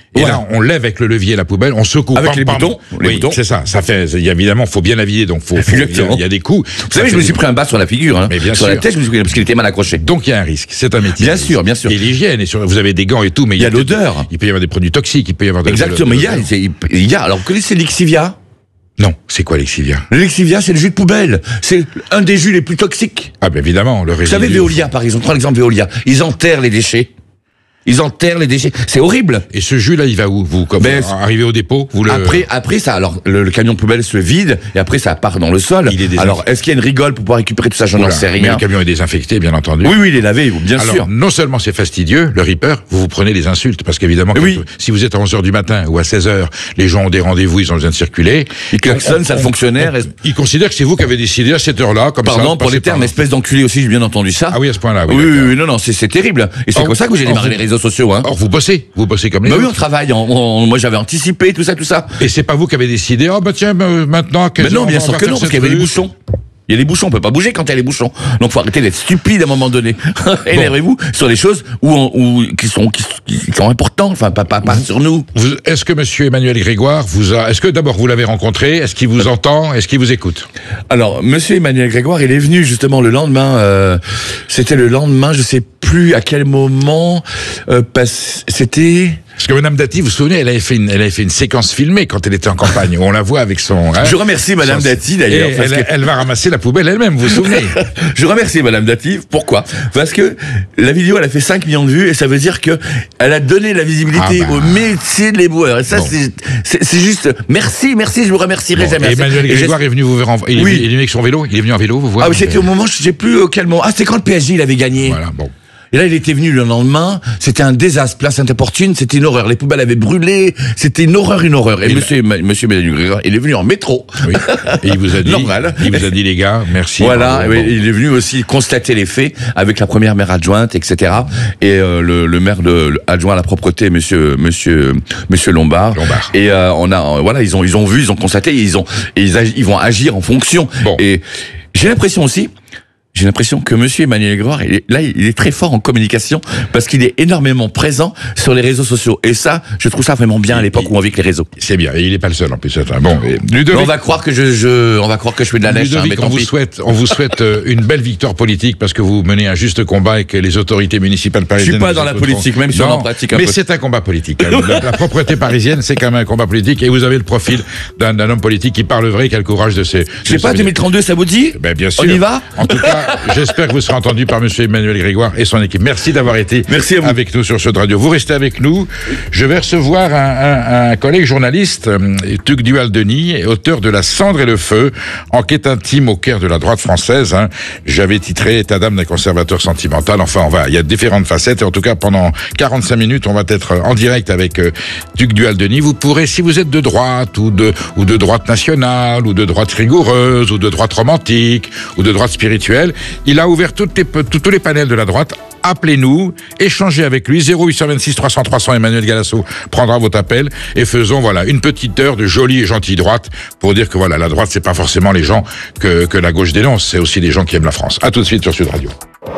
Et
Voilà.
là, on lève avec le levier la poubelle, on secoue.
Avec
pam,
les
pam.
boutons, les
Oui,
boutons.
c'est ça. Ça fait, il y a évidemment, faut bien la vider, donc faut, faut il y, a- il y a des coups.
Vous savez, je me suis pris un bas sur la figure, hein.
Mais bien
sur
sûr.
la tête, je me suis pris parce qu'il était mal accroché.
Donc il y a un risque. C'est un métier.
Bien sûr, bien sûr.
Et l'hygiène, et sur, vous avez des gants et tout, mais
Il y a
peut-
l'odeur.
Il peut y avoir des produits toxiques, il peut y avoir de
Exactement,
de-
il y a, c'est- il y a. Alors, vous connaissez l'Exivia?
Non, c'est quoi l'exivia?
L'Exivia, c'est le jus de poubelle. C'est un des jus les plus toxiques.
Ah ben évidemment, le
Vous
résidu.
savez, Veolia, par exemple, prends l'exemple Veolia. Ils enterrent les déchets. Ils enterrent les déchets. C'est horrible.
Et ce jus-là, il va où? Vous, comme
Ben,
vous arrivez au dépôt, vous le.
Après, après ça, alors le, le camion de poubelle se vide et après ça part dans le sol.
Il est désinfecté.
Alors, est-ce qu'il y a une rigole pour pouvoir récupérer tout ça? Je n'en
Oula,
sais
mais
rien.
le camion est désinfecté, bien entendu.
Oui, oui, il est lavé, bien
Alors,
sûr.
non seulement c'est fastidieux, le Reaper, vous vous prenez les insultes, parce qu'évidemment,
Oui.
quand- si vous êtes à onze heures du matin ou à seize heures, les gens ont des rendez-vous, ils ont besoin de circuler.
Ils klaxonnent,
On-
ça le
on-
fonctionnaire.
on- Ils considèrent que c'est vous qui avez décidé à cette heure-là, comme ça.
Pardon
de
pour
passer
les termes,
par là.
espèce d'enculé aussi, j'ai bien entendu ça.
Ah oui, à ce point-là, oui.
Oui, oui,
d'accord.
oui, non, non, c'est c'est terrible. Et c'est
Or-
comme ça que j'ai
or,
démarré
vous-
les réseaux sociaux, hein.
Or, vous bossez, vous bossez comme les
Bah oui, on
autres.
travaille. on- on- moi, j'avais anticipé tout ça, tout ça.
Et c'est pas vous qui avez décidé, oh bah tiens, euh, maintenant, à quinze
Mais non,
heures,
bien
on
sûr
va
que
faire
non, parce
cette
qu'il y avait les
rue.
bouchons. Il y a les bouchons, on peut pas bouger quand il y a les bouchons. Donc faut arrêter d'être stupide à un moment donné. Énervez-vous sur les choses où, on- où qui sont qui, qui sont importantes, enfin pas pas, pas sur nous.
Vous- Est-ce que Monsieur Emmanuel Grégoire vous a, est-ce que d'abord vous l'avez rencontré, est-ce qu'il vous entend, est-ce qu'il vous écoute?
Alors, Monsieur Emmanuel Grégoire, il est venu justement le lendemain. Euh, c'était le lendemain, je sais plus à quel moment. Euh, parce- c'était.
Parce que Madame Dati, vous vous souvenez, elle avait fait une, elle avait fait une séquence filmée quand elle était en campagne, où on la voit avec son. hein,
Je remercie Madame
son-
Dati d'ailleurs.
Et
parce
Elle,
que-
elle va ramasser la poubelle elle-même, vous vous souvenez?
Je remercie Madame Dati. Pourquoi? Parce que la vidéo, elle a fait cinq millions de vues et ça veut dire que elle a donné la visibilité
Ah bah.
au métier de l'éboueur. Et ça,
Bon.
c'est- c'est c'est juste. Merci, merci. Je vous remercierai
Bon,
jamais.
et
assez.
Emmanuel
Et
Grégoire est venu vous voir en, il, est
Oui.
venu- il est venu avec son vélo, il est venu en vélo, vous voir.
Ah oui, c'était au moment, je sais plus auquel moment. Ah, c'était quand le P S G il avait gagné.
Voilà, bon.
Et là, il était venu le lendemain. C'était un désastre. Place Saint-Opportune, c'était une horreur. Les poubelles avaient brûlé. C'était une horreur, une horreur. Et,
Et
monsieur, Emma- monsieur Emmanuel Grégoire, il est venu en métro.
Oui. Et il vous a dit,
Normal.
il vous a dit les gars, merci.
Voilà,
bravo,
oui,
bon.
il est venu aussi constater les faits avec la première maire adjointe, et cetera. Et euh, le, le maire de le adjoint à la propreté, monsieur, monsieur, monsieur Lombard.
Lombard.
Et euh, on a, euh, voilà, ils ont, ils ont vu, ils ont constaté, et ils ont, et ils, agi- ils vont agir en fonction.
Bon.
Et j'ai l'impression aussi. J'ai l'impression que Monsieur Emmanuel Grégoire, il est, là, il est très fort en communication parce qu'il est énormément présent sur les réseaux sociaux. Et ça, je trouve ça vraiment bien à l'époque où on vit avec les réseaux.
C'est bien, et il est pas le seul en plus. c'est un- Bon, et Ludovic,
Mais on va croire que je, je, on va croire que je fais de la neige. hein,
Ludovic,
mais
on
tant
vous
pis.
souhaite, on vous souhaite euh, une belle victoire politique parce que vous menez un juste combat et que les autorités municipales parisiennes.
Je suis pas
vous
dans la
écouteront.
politique, même si on
Non,
en pratique un
mais
peu.
c'est un combat politique. quand même. la, la propreté parisienne, c'est quand même un combat politique et vous avez le profil d'un d'un homme politique qui parle vrai, qui a le courage de ses.
Je sais
de
pas,
ses-
deux mille trente-deux, ça vous dit?
Ben, bien sûr.
On y va?
En tout cas, j'espère que vous serez entendu par Monsieur Emmanuel Grégoire et son équipe. Merci d'avoir été
Merci à vous.
avec nous sur Sud Radio. Vous restez avec nous. Je vais recevoir un, un, un collègue journaliste, euh, Tuc Duhaldenis, auteur de La Cendre et le Feu, enquête intime au cœur de la droite française. Hein. J'avais titré État d'âme d'un conservateur sentimental. Enfin, on va, il y a différentes facettes. Et en tout cas, pendant quarante-cinq minutes, on va être en direct avec euh, Tuc Duhaldenis. Vous pourrez, si vous êtes de droite ou de, ou de droite nationale ou de droite rigoureuse ou de droite romantique ou de droite spirituelle, il a ouvert toutes les, tous tous les panels de la droite. Appelez-nous, échangez avec lui, zéro huit cent vingt-six trois cents trois cents, Emmanuel Galasso prendra votre appel et faisons voilà une petite heure de jolie et gentille droite pour dire que voilà, la droite c'est pas forcément les gens que, que la gauche dénonce, c'est aussi les gens qui aiment la France. À tout de suite sur Sud Radio.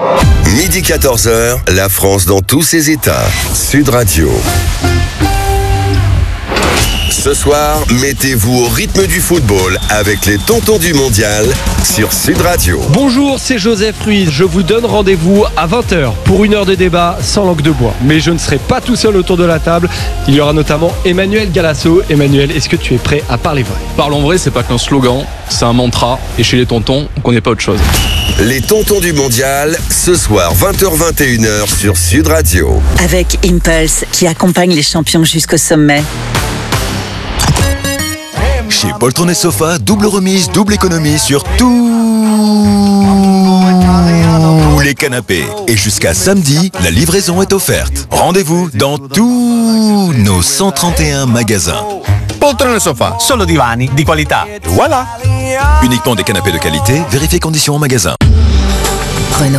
Midi quatorze heures, la France dans tous ses états. Sud Radio. Ce soir, mettez-vous au rythme du football avec les tontons du mondial sur Sud Radio.
Bonjour, c'est Joseph Ruiz. Je vous donne rendez-vous à vingt heures pour une heure de débat sans langue de bois. Mais je ne serai pas tout seul autour de la table. Il y aura notamment Emmanuel Galasso. Emmanuel, est-ce que tu es prêt à parler vrai?
Parlons vrai, c'est pas qu'un slogan, c'est un mantra. Et chez les tontons, on connaît pas autre chose.
Les tontons du mondial, ce soir vingt heures vingt et une heures sur Sud Radio.
Avec Impulse, qui accompagne les champions jusqu'au sommet.
Chez Poltron et Sofa, double remise, double économie sur tous les canapés. Et jusqu'à samedi, la livraison est offerte. Rendez-vous dans tous nos cent trente et un magasins.
Poltrone Sofa, solo divani di qualità. Voilà.
Uniquement des canapés de qualité, vérifiez conditions en magasin.
Renault.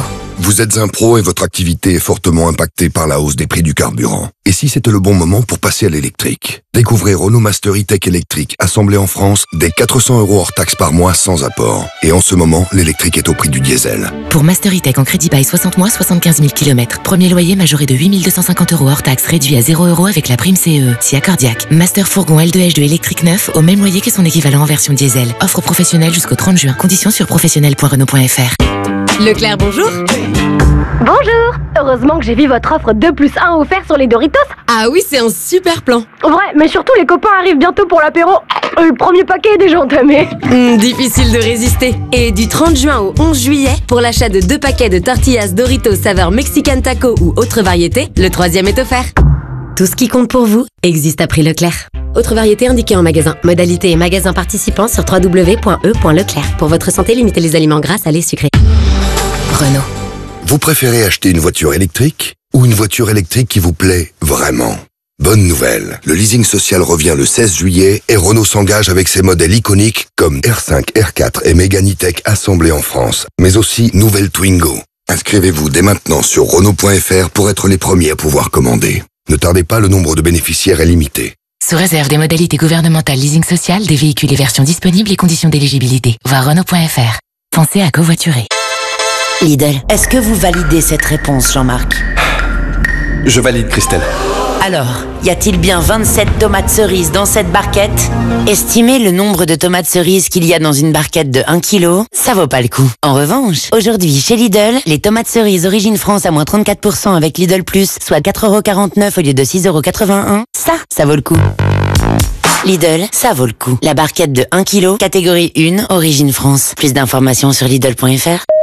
Vous êtes un pro et votre activité est fortement impactée par la hausse des prix du carburant. Et si c'était le bon moment pour passer à l'électrique? Découvrez Renault Master E-Tech électrique, assemblé en France, dès quatre cents euros hors taxe par mois sans apport. Et en ce moment, l'électrique est au prix du diesel.
Pour Master E-Tech en crédit bail soixante mois, soixante-quinze mille kilomètres. Premier loyer majoré de huit mille deux cent cinquante euros hors taxe, réduit à zéro euros avec la prime C E E. Si accordiaque. Master Fourgon L deux H deux électrique neuf au même loyer que son équivalent en version diesel. Offre professionnelle jusqu'au trente juin. Conditions sur professionnel point renault point f r.
Leclerc, bonjour.
Bonjour. Heureusement que j'ai vu votre offre deux plus un offert sur les Doritos.
Ah oui, c'est un super plan.
Ouais, mais surtout les copains arrivent bientôt pour l'apéro. Le premier paquet est déjà entamé.
Mmh, difficile de résister. Et du trente juin au onze juillet, pour l'achat de deux paquets de tortillas Doritos saveur Mexican Taco ou autre variété, le troisième est offert. Tout ce qui compte pour vous existe à prix Leclerc. Autre variété indiquée en magasin. Modalité et magasin participants sur w w w point e point leclerc. Pour votre santé, limitez les aliments gras, salés, sucrés. Renault.
Vous préférez acheter une voiture électrique ou une voiture électrique qui vous plaît vraiment? Bonne nouvelle, le leasing social revient le seize juillet et Renault s'engage avec ses modèles iconiques comme R cinq, R quatre et Mégane E-Tech assemblés en France, mais aussi nouvelle Twingo. Inscrivez-vous dès maintenant sur renault point f r pour être les premiers à pouvoir commander. Ne tardez pas, le nombre de bénéficiaires est limité.
Sous réserve des modalités gouvernementales leasing social, des véhicules et versions disponibles et conditions d'éligibilité. Voir renault point f r. Pensez à covoiturer.
Lidl, est-ce que vous validez cette réponse, Jean-Marc?
Je valide, Christelle.
Alors, y a-t-il bien vingt-sept tomates cerises dans cette barquette? Estimez le nombre de tomates cerises qu'il y a dans une barquette de un kilo, ça vaut pas le coup. En revanche, aujourd'hui, chez Lidl, les tomates cerises Origine France à moins trente-quatre pour cent avec Lidl Plus, soit quatre euros quarante-neuf au lieu de six euros quatre-vingt-un, ça, ça vaut le coup. Lidl, ça vaut le coup. La barquette de un kilo, catégorie un, Origine France. Plus d'informations sur lidl point f r.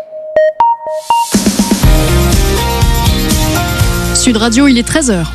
Sud Radio, il est treize heures.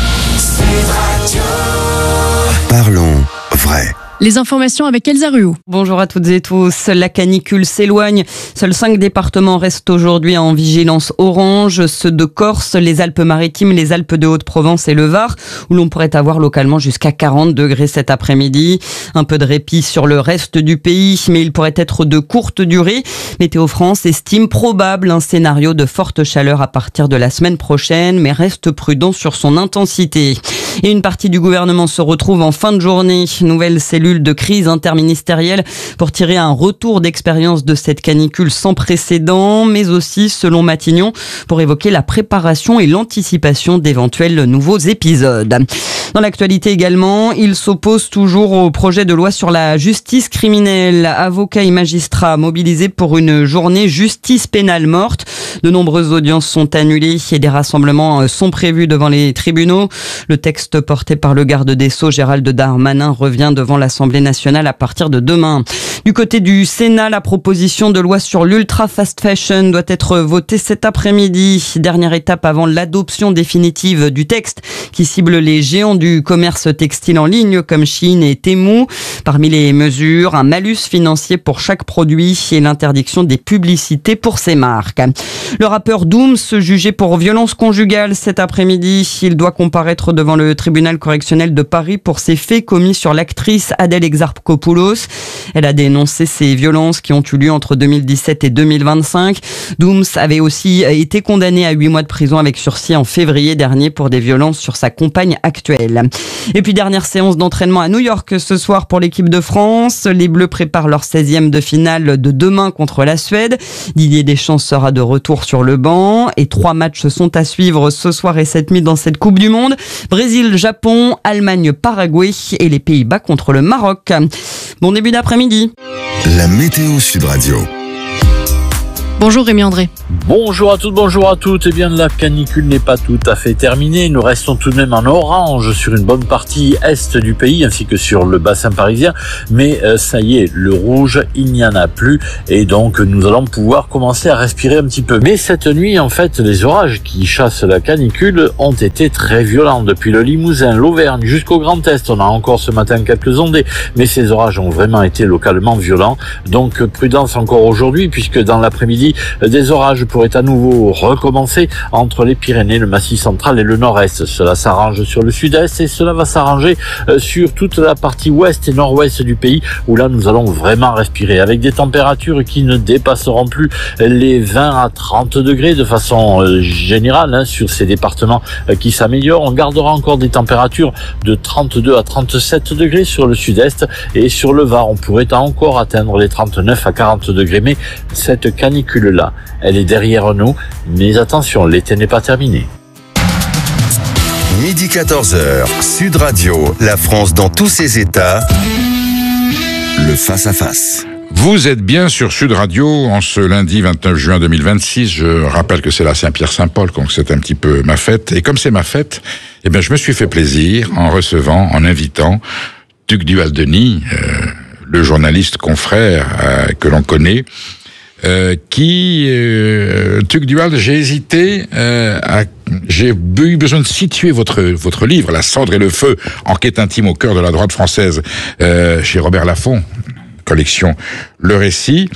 Parlons vrai.
Les informations avec Elsa Ruot.
Bonjour à toutes et tous. La canicule s'éloigne. Seuls cinq départements restent aujourd'hui en vigilance orange. Ceux de Corse, les Alpes-Maritimes, les Alpes de Haute-Provence et le Var, où l'on pourrait avoir localement jusqu'à quarante degrés cet après-midi. Un peu de répit sur le reste du pays, mais il pourrait être de courte durée. Météo France estime probable un scénario de forte chaleur à partir de la semaine prochaine, mais reste prudent sur son intensité. Et une partie du gouvernement se retrouve en fin de journée. Nouvelle cellule de crise interministérielle pour tirer un retour d'expérience de cette canicule sans précédent, mais aussi, selon Matignon, pour évoquer la préparation et l'anticipation d'éventuels nouveaux épisodes. Dans l'actualité également, il s'oppose toujours au projet de loi sur la justice criminelle. Avocats et magistrats mobilisés pour une journée justice pénale morte. De nombreuses audiences sont annulées et des rassemblements sont prévus devant les tribunaux. Le texte porté par le garde des Sceaux, Gérald Darmanin, revient devant l'Assemblée nationale à partir de demain. Du côté du Sénat, la proposition de loi sur l'ultra fast fashion doit être votée cet après-midi. Dernière étape avant l'adoption définitive du texte qui cible les géants du commerce textile en ligne comme Shein et Temu. Parmi les mesures, un malus financier pour chaque produit et l'interdiction des publicités pour ces marques. Le rappeur Dooms, jugé pour violence conjugale cet après-midi, il doit comparaître devant le tribunal correctionnel de Paris pour ses faits commis sur l'actrice Adèle Exarchopoulos. Elle a dénoncé ces violences qui ont eu lieu entre deux mille dix-sept et deux mille vingt-cinq. Dooms avait aussi été condamné à huit mois de prison avec sursis en février dernier pour des violences sur sa compagne actuelle. Et puis dernière séance d'entraînement à New York ce soir pour l'équipe de France. Les Bleus préparent leur seizième de finale de demain contre la Suède. Didier Deschamps sera de retour sur le banc et trois matchs sont à suivre ce soir et cette nuit dans cette Coupe du Monde. Brésil, Japon, Allemagne, Paraguay et les Pays-Bas contre le Maroc. Bon début d'après-midi.
La météo Sud Radio.
Bonjour Rémi André.
Bonjour à toutes, bonjour à toutes. Eh bien, la canicule n'est pas tout à fait terminée. Nous restons tout de même en orange sur une bonne partie est du pays ainsi que sur le bassin parisien. Mais euh, ça y est, le rouge, il n'y en a plus. Et donc, nous allons pouvoir commencer à respirer un petit peu. Mais cette nuit, en fait, les orages qui chassent la canicule ont été très violents. Depuis le Limousin, l'Auvergne jusqu'au Grand Est. On a encore ce matin quelques ondées. Mais ces orages ont vraiment été localement violents. Donc, prudence encore aujourd'hui puisque dans l'après-midi, après-midi, des orages pourraient à nouveau recommencer entre les Pyrénées, le Massif central et le nord-est. Cela s'arrange sur le sud-est et cela va s'arranger sur toute la partie ouest et nord-ouest du pays, où là nous allons vraiment respirer avec des températures qui ne dépasseront plus les vingt à trente degrés de façon générale hein, sur ces départements qui s'améliorent. On gardera encore des températures de trente-deux à trente-sept degrés sur le sud-est et sur le Var. On pourrait encore atteindre les trente-neuf à quarante degrés, mais cette canicule-là, elle est derrière nous. Mais attention, l'été n'est pas terminé.
Midi quatorze heures, Sud Radio, la France dans tous ses états, le face-à-face.
Vous êtes bien sur Sud Radio en ce lundi vingt-neuf juin deux mille vingt-six. Je rappelle que c'est la Saint-Pierre-Saint-Paul, donc c'est un petit peu ma fête. Et comme c'est ma fête, eh bien, je me suis fait plaisir en recevant, en invitant Tugdual-Denis, euh, le journaliste confrère euh, que l'on connaît, euh, qui, euh, Tugdual, j'ai hésité euh, à... J'ai eu besoin de situer votre votre livre, La Cendre et le Feu, enquête intime au cœur de la droite française, euh, chez Robert Laffont, collection Le Récit.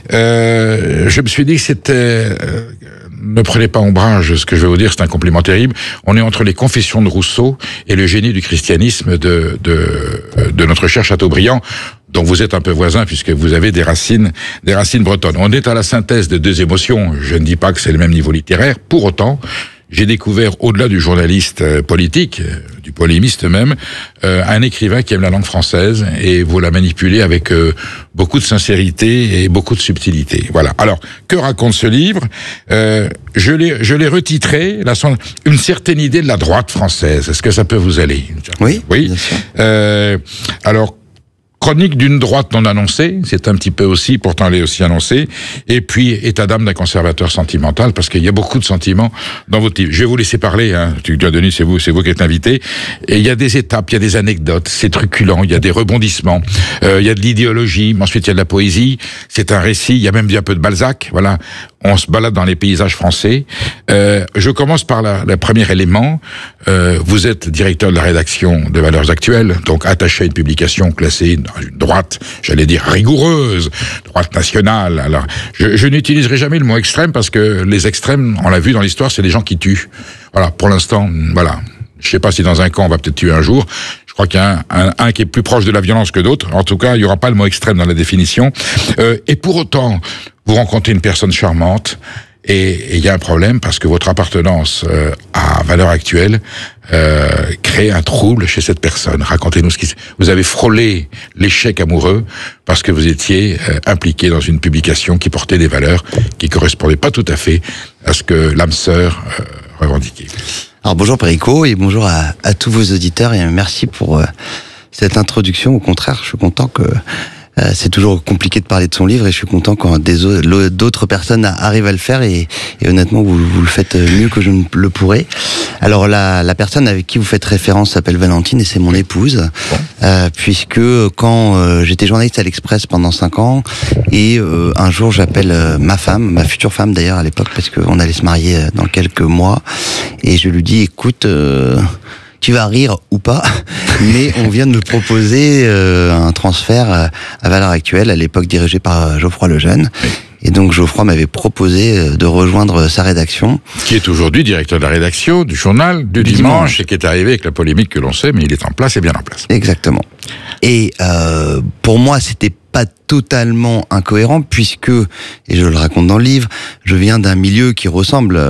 Euh, je me suis dit que c'était... Euh, ne prenez pas ombrage, ce que je vais vous dire, c'est un compliment terrible. On est entre les Confessions de Rousseau et le génie du christianisme de de, de notre cher Chateaubriand, dont vous êtes un peu voisin puisque vous avez des racines des racines bretonnes. On est à la synthèse de deux émotions. Je ne dis pas que c'est le même niveau littéraire. Pour autant, j'ai découvert, au-delà du journaliste euh, politique, euh, du polémiste même, euh, un écrivain qui aime la langue française et vous la manipulez avec euh, beaucoup de sincérité et beaucoup de subtilité. Voilà. Alors, que raconte ce livre ? euh, Je l'ai, je l'ai retitré, la, une certaine idée de la droite française. Est-ce que ça peut vous aller ?
Oui.
Oui. Euh, alors. Chronique d'une droite non annoncée, c'est un petit peu aussi, pourtant elle est aussi annoncée, et puis état d'âme d'un conservateur sentimental, parce qu'il y a beaucoup de sentiments dans votre livre. Je vais vous laisser parler, hein. Denis, c'est vous, c'est vous qui êtes invité. Et il y a des étapes, il y a des anecdotes, c'est truculent, il y a des rebondissements, euh, il y a de l'idéologie, ensuite il y a de la poésie, c'est un récit, il y a même un peu de Balzac, voilà. On se balade dans les paysages français. Euh, je commence par la, le premier élément. Euh, vous êtes directeur de la rédaction de Valeurs Actuelles, donc attaché à une publication classée dans une droite, j'allais dire rigoureuse, droite nationale. Alors, je, je n'utiliserai jamais le mot extrême parce que les extrêmes, on l'a vu dans l'histoire, c'est des gens qui tuent. Voilà, pour l'instant, voilà. Je sais pas si dans un camp on va peut-être tuer un jour. Je crois qu'il y a un, un, un qui est plus proche de la violence que d'autres. En tout cas, il y aura pas le mot extrême dans la définition. Euh, et pour autant, vous rencontrez une personne charmante et il y a un problème parce que votre appartenance euh, à Valeurs Actuelles euh, crée un trouble chez cette personne. Racontez-nous ce qui... Vous avez frôlé l'échec amoureux parce que vous étiez euh, impliqué dans une publication qui portait des valeurs qui correspondaient pas tout à fait à ce que l'âme sœur euh, revendiquait.
Alors bonjour Perico et bonjour à, à tous vos auditeurs et merci pour euh, cette introduction. Au contraire, je suis content que euh, c'est toujours compliqué de parler de son livre et je suis content quand des autres, d'autres personnes arrivent à le faire et, et honnêtement vous, vous le faites mieux que je ne le pourrais. Alors la, la personne avec qui vous faites référence s'appelle Valentine et c'est mon épouse, euh, puisque quand euh, j'étais journaliste à l'Express pendant cinq ans et euh, un jour j'appelle euh, ma femme, ma future femme d'ailleurs à l'époque parce qu'on allait se marier dans quelques mois et je lui dis écoute euh, tu vas rire ou pas, mais on vient de me proposer euh, un transfert à Valeurs Actuelles, à l'époque dirigé par Geoffroy Lejeune. Et donc Geoffroy m'avait proposé de rejoindre sa rédaction.
Qui est aujourd'hui directeur de la rédaction du journal du, du dimanche, dimanche et qui est arrivé avec la polémique que l'on sait, mais il est en place et bien en place.
Exactement. Et euh, pour moi, c'était pas totalement incohérent puisque, et je le raconte dans le livre, je viens d'un milieu qui ressemble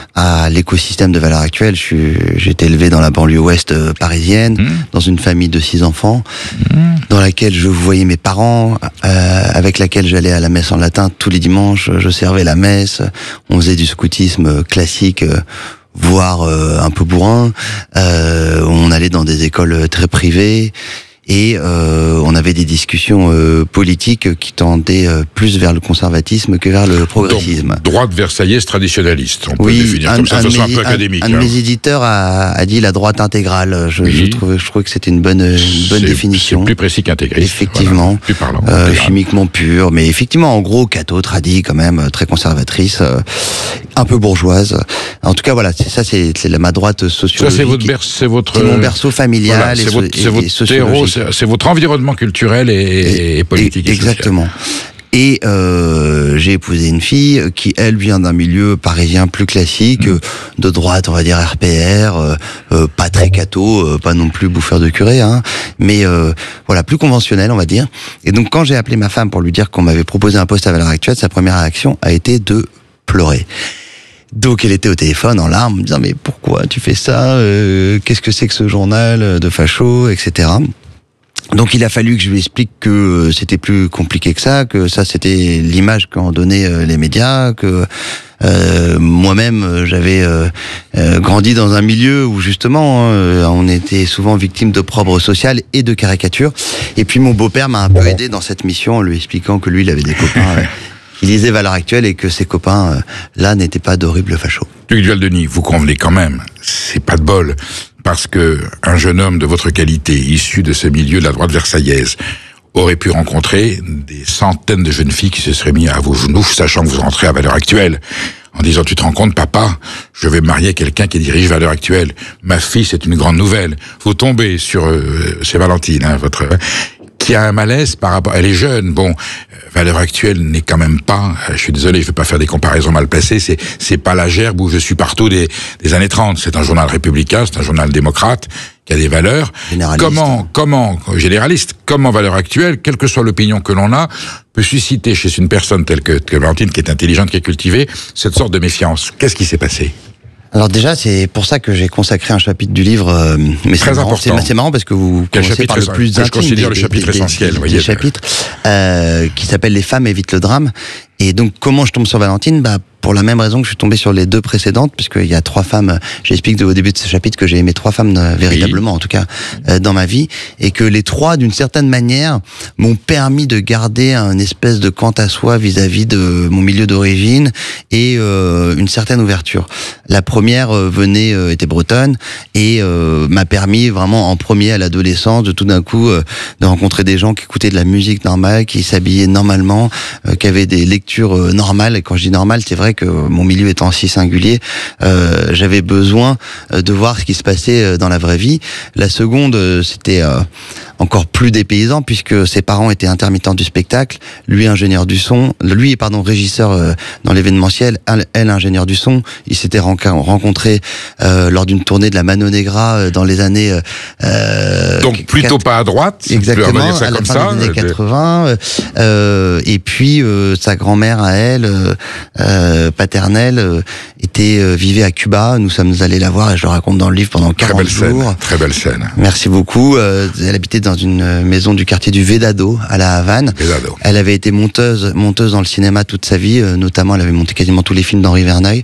à l'écosystème de Valeurs Actuelles. Je suis, j'ai été élevé dans la banlieue ouest parisienne, mmh. dans une famille de six enfants, mmh. dans laquelle je voyais mes parents, euh, avec laquelle j'allais à la messe en latin tous les dimanches. Je servais la messe, on faisait du scoutisme classique, euh, voire euh, un peu bourrin. Euh, on allait dans des écoles très privées. Et euh, on avait des discussions euh, politiques qui tendaient euh, plus vers le conservatisme que vers le progressisme.
Donc, droite versaillaise traditionnaliste, on peut
oui,
le définir
un,
comme ça, de façon un peu
un,
académique.
Un, un hein. de mes éditeurs a, a dit la droite intégrale. Je, oui. je, trouvais, je trouvais que c'était une bonne, une bonne
c'est,
définition.
C'est plus précis qu'intégriste.
Effectivement.
Voilà, plus parlant.
Euh, chimiquement pur, mais effectivement, en gros, catho, tradi, quand même, très conservatrice, euh, un peu bourgeoise. En tout cas, voilà, c'est ça, c'est, c'est ma droite sociologique.
Ça, c'est votre berceau, c'est votre.
C'est mon berceau familial
voilà,
et,
c'est votre,
et,
c'est votre
et sociologique.
Terreau, c'est, c'est votre environnement culturel et, et, et politique.
Et, exactement. Et euh, j'ai épousé une fille qui, elle, vient d'un milieu parisien plus classique, mmh. de droite, on va dire R P R, euh, euh, pas très catho, euh, pas non plus bouffeur de curé, hein, mais euh, voilà, plus conventionnel, on va dire. Et donc, quand j'ai appelé ma femme pour lui dire qu'on m'avait proposé un poste à Valeurs Actuelles, sa première réaction a été de pleurer. Donc elle était au téléphone en larmes, me disant mais pourquoi tu fais ça, euh, qu'est-ce que c'est que ce journal de facho, et cetera. Donc il a fallu que je lui explique que c'était plus compliqué que ça, que ça c'était l'image qu'en donnaient les médias, que euh, moi-même j'avais euh, euh, grandi dans un milieu où justement euh, on était souvent victime d'opprobre social et de caricatures. Et puis mon beau-père m'a un peu aidé dans cette mission en lui expliquant que lui il avait des copains euh, qui lisaient Valeurs Actuelles et que ses copains euh, là n'étaient pas d'horribles fachos.
Luc Duhaldenis, vous convenez quand même, c'est pas de bol. Parce que un jeune homme de votre qualité, issu de ce milieu de la droite versaillaise, aurait pu rencontrer des centaines de jeunes filles qui se seraient mis à vos genoux, sachant que vous rentrez à Valeurs Actuelles, en disant, tu te rends compte, papa, je vais me marier à quelqu'un qui dirige Valeurs Actuelles. Ma fille, c'est une grande nouvelle. Vous tombez sur, euh, c'est Valentine, hein, votre, euh, qui a un malaise par rapport, elle est jeune, bon, Valeurs Actuelles n'est quand même pas, je suis désolé, je vais pas faire des comparaisons mal placées, c'est, c'est pas la gerbe où je suis partout des, des années trente. C'est un journal républicain, c'est un journal démocrate, qui a des valeurs. Comment, comment, généraliste, comment Valeurs Actuelles, quelle que soit l'opinion que l'on a, peut susciter chez une personne telle que, que Valentine, qui est intelligente, qui est cultivée, cette sorte de méfiance? Qu'est-ce qui s'est passé?
Alors déjà, c'est pour ça que j'ai consacré un chapitre du livre, euh, mais c'est marrant, c'est, c'est marrant parce que vous
Quel
commencez par le plus
intime. Je considère des, le chapitre des, essentiel,
des,
voyez.
Des chapitres euh, qui s'appelle Les femmes évitent le drame. Et donc, comment je tombe sur Valentine? Bah, pour la même raison que je suis tombé sur les deux précédentes, puisqu'il y a trois femmes, j'explique au début de ce chapitre que j'ai aimé trois femmes euh, véritablement, oui. en tout cas, euh, dans ma vie, et que les trois, d'une certaine manière, m'ont permis de garder un espèce de quant à soi vis-à-vis de mon milieu d'origine et euh, une certaine ouverture. La première euh, venait, euh, était bretonne, et euh, m'a permis vraiment en premier à l'adolescence de tout d'un coup euh, de rencontrer des gens qui écoutaient de la musique normale, qui s'habillaient normalement, euh, qui avaient des lectures euh, normales. Et quand je dis normales, c'est vrai que mon milieu étant si singulier, euh, j'avais besoin de voir ce qui se passait dans la vraie vie. La seconde, c'était euh, encore plus dépaysant puisque ses parents étaient intermittents du spectacle, lui ingénieur du son, lui pardon régisseur euh, dans l'événementiel, elle ingénieur du son. Ils s'étaient rencontrés euh, lors d'une tournée de la Mano Negra euh, dans les années euh,
donc plutôt quatre... pas à droite,
exactement,
ça
à la
comme
fin
ça,
des années quatre-vingts. Euh, et puis euh, sa grand-mère à elle, euh, euh, paternelle, euh, était euh, vivait à Cuba. Nous sommes allés la voir et je le raconte dans le livre pendant quarante jours.
Scène, très belle scène.
Merci beaucoup. Euh, elle habitait dans une maison du quartier du Vedado à la Havane.
Vedado.
Elle avait été monteuse, monteuse dans le cinéma toute sa vie, euh, notamment elle avait monté quasiment tous les films d'Henri Verneuil.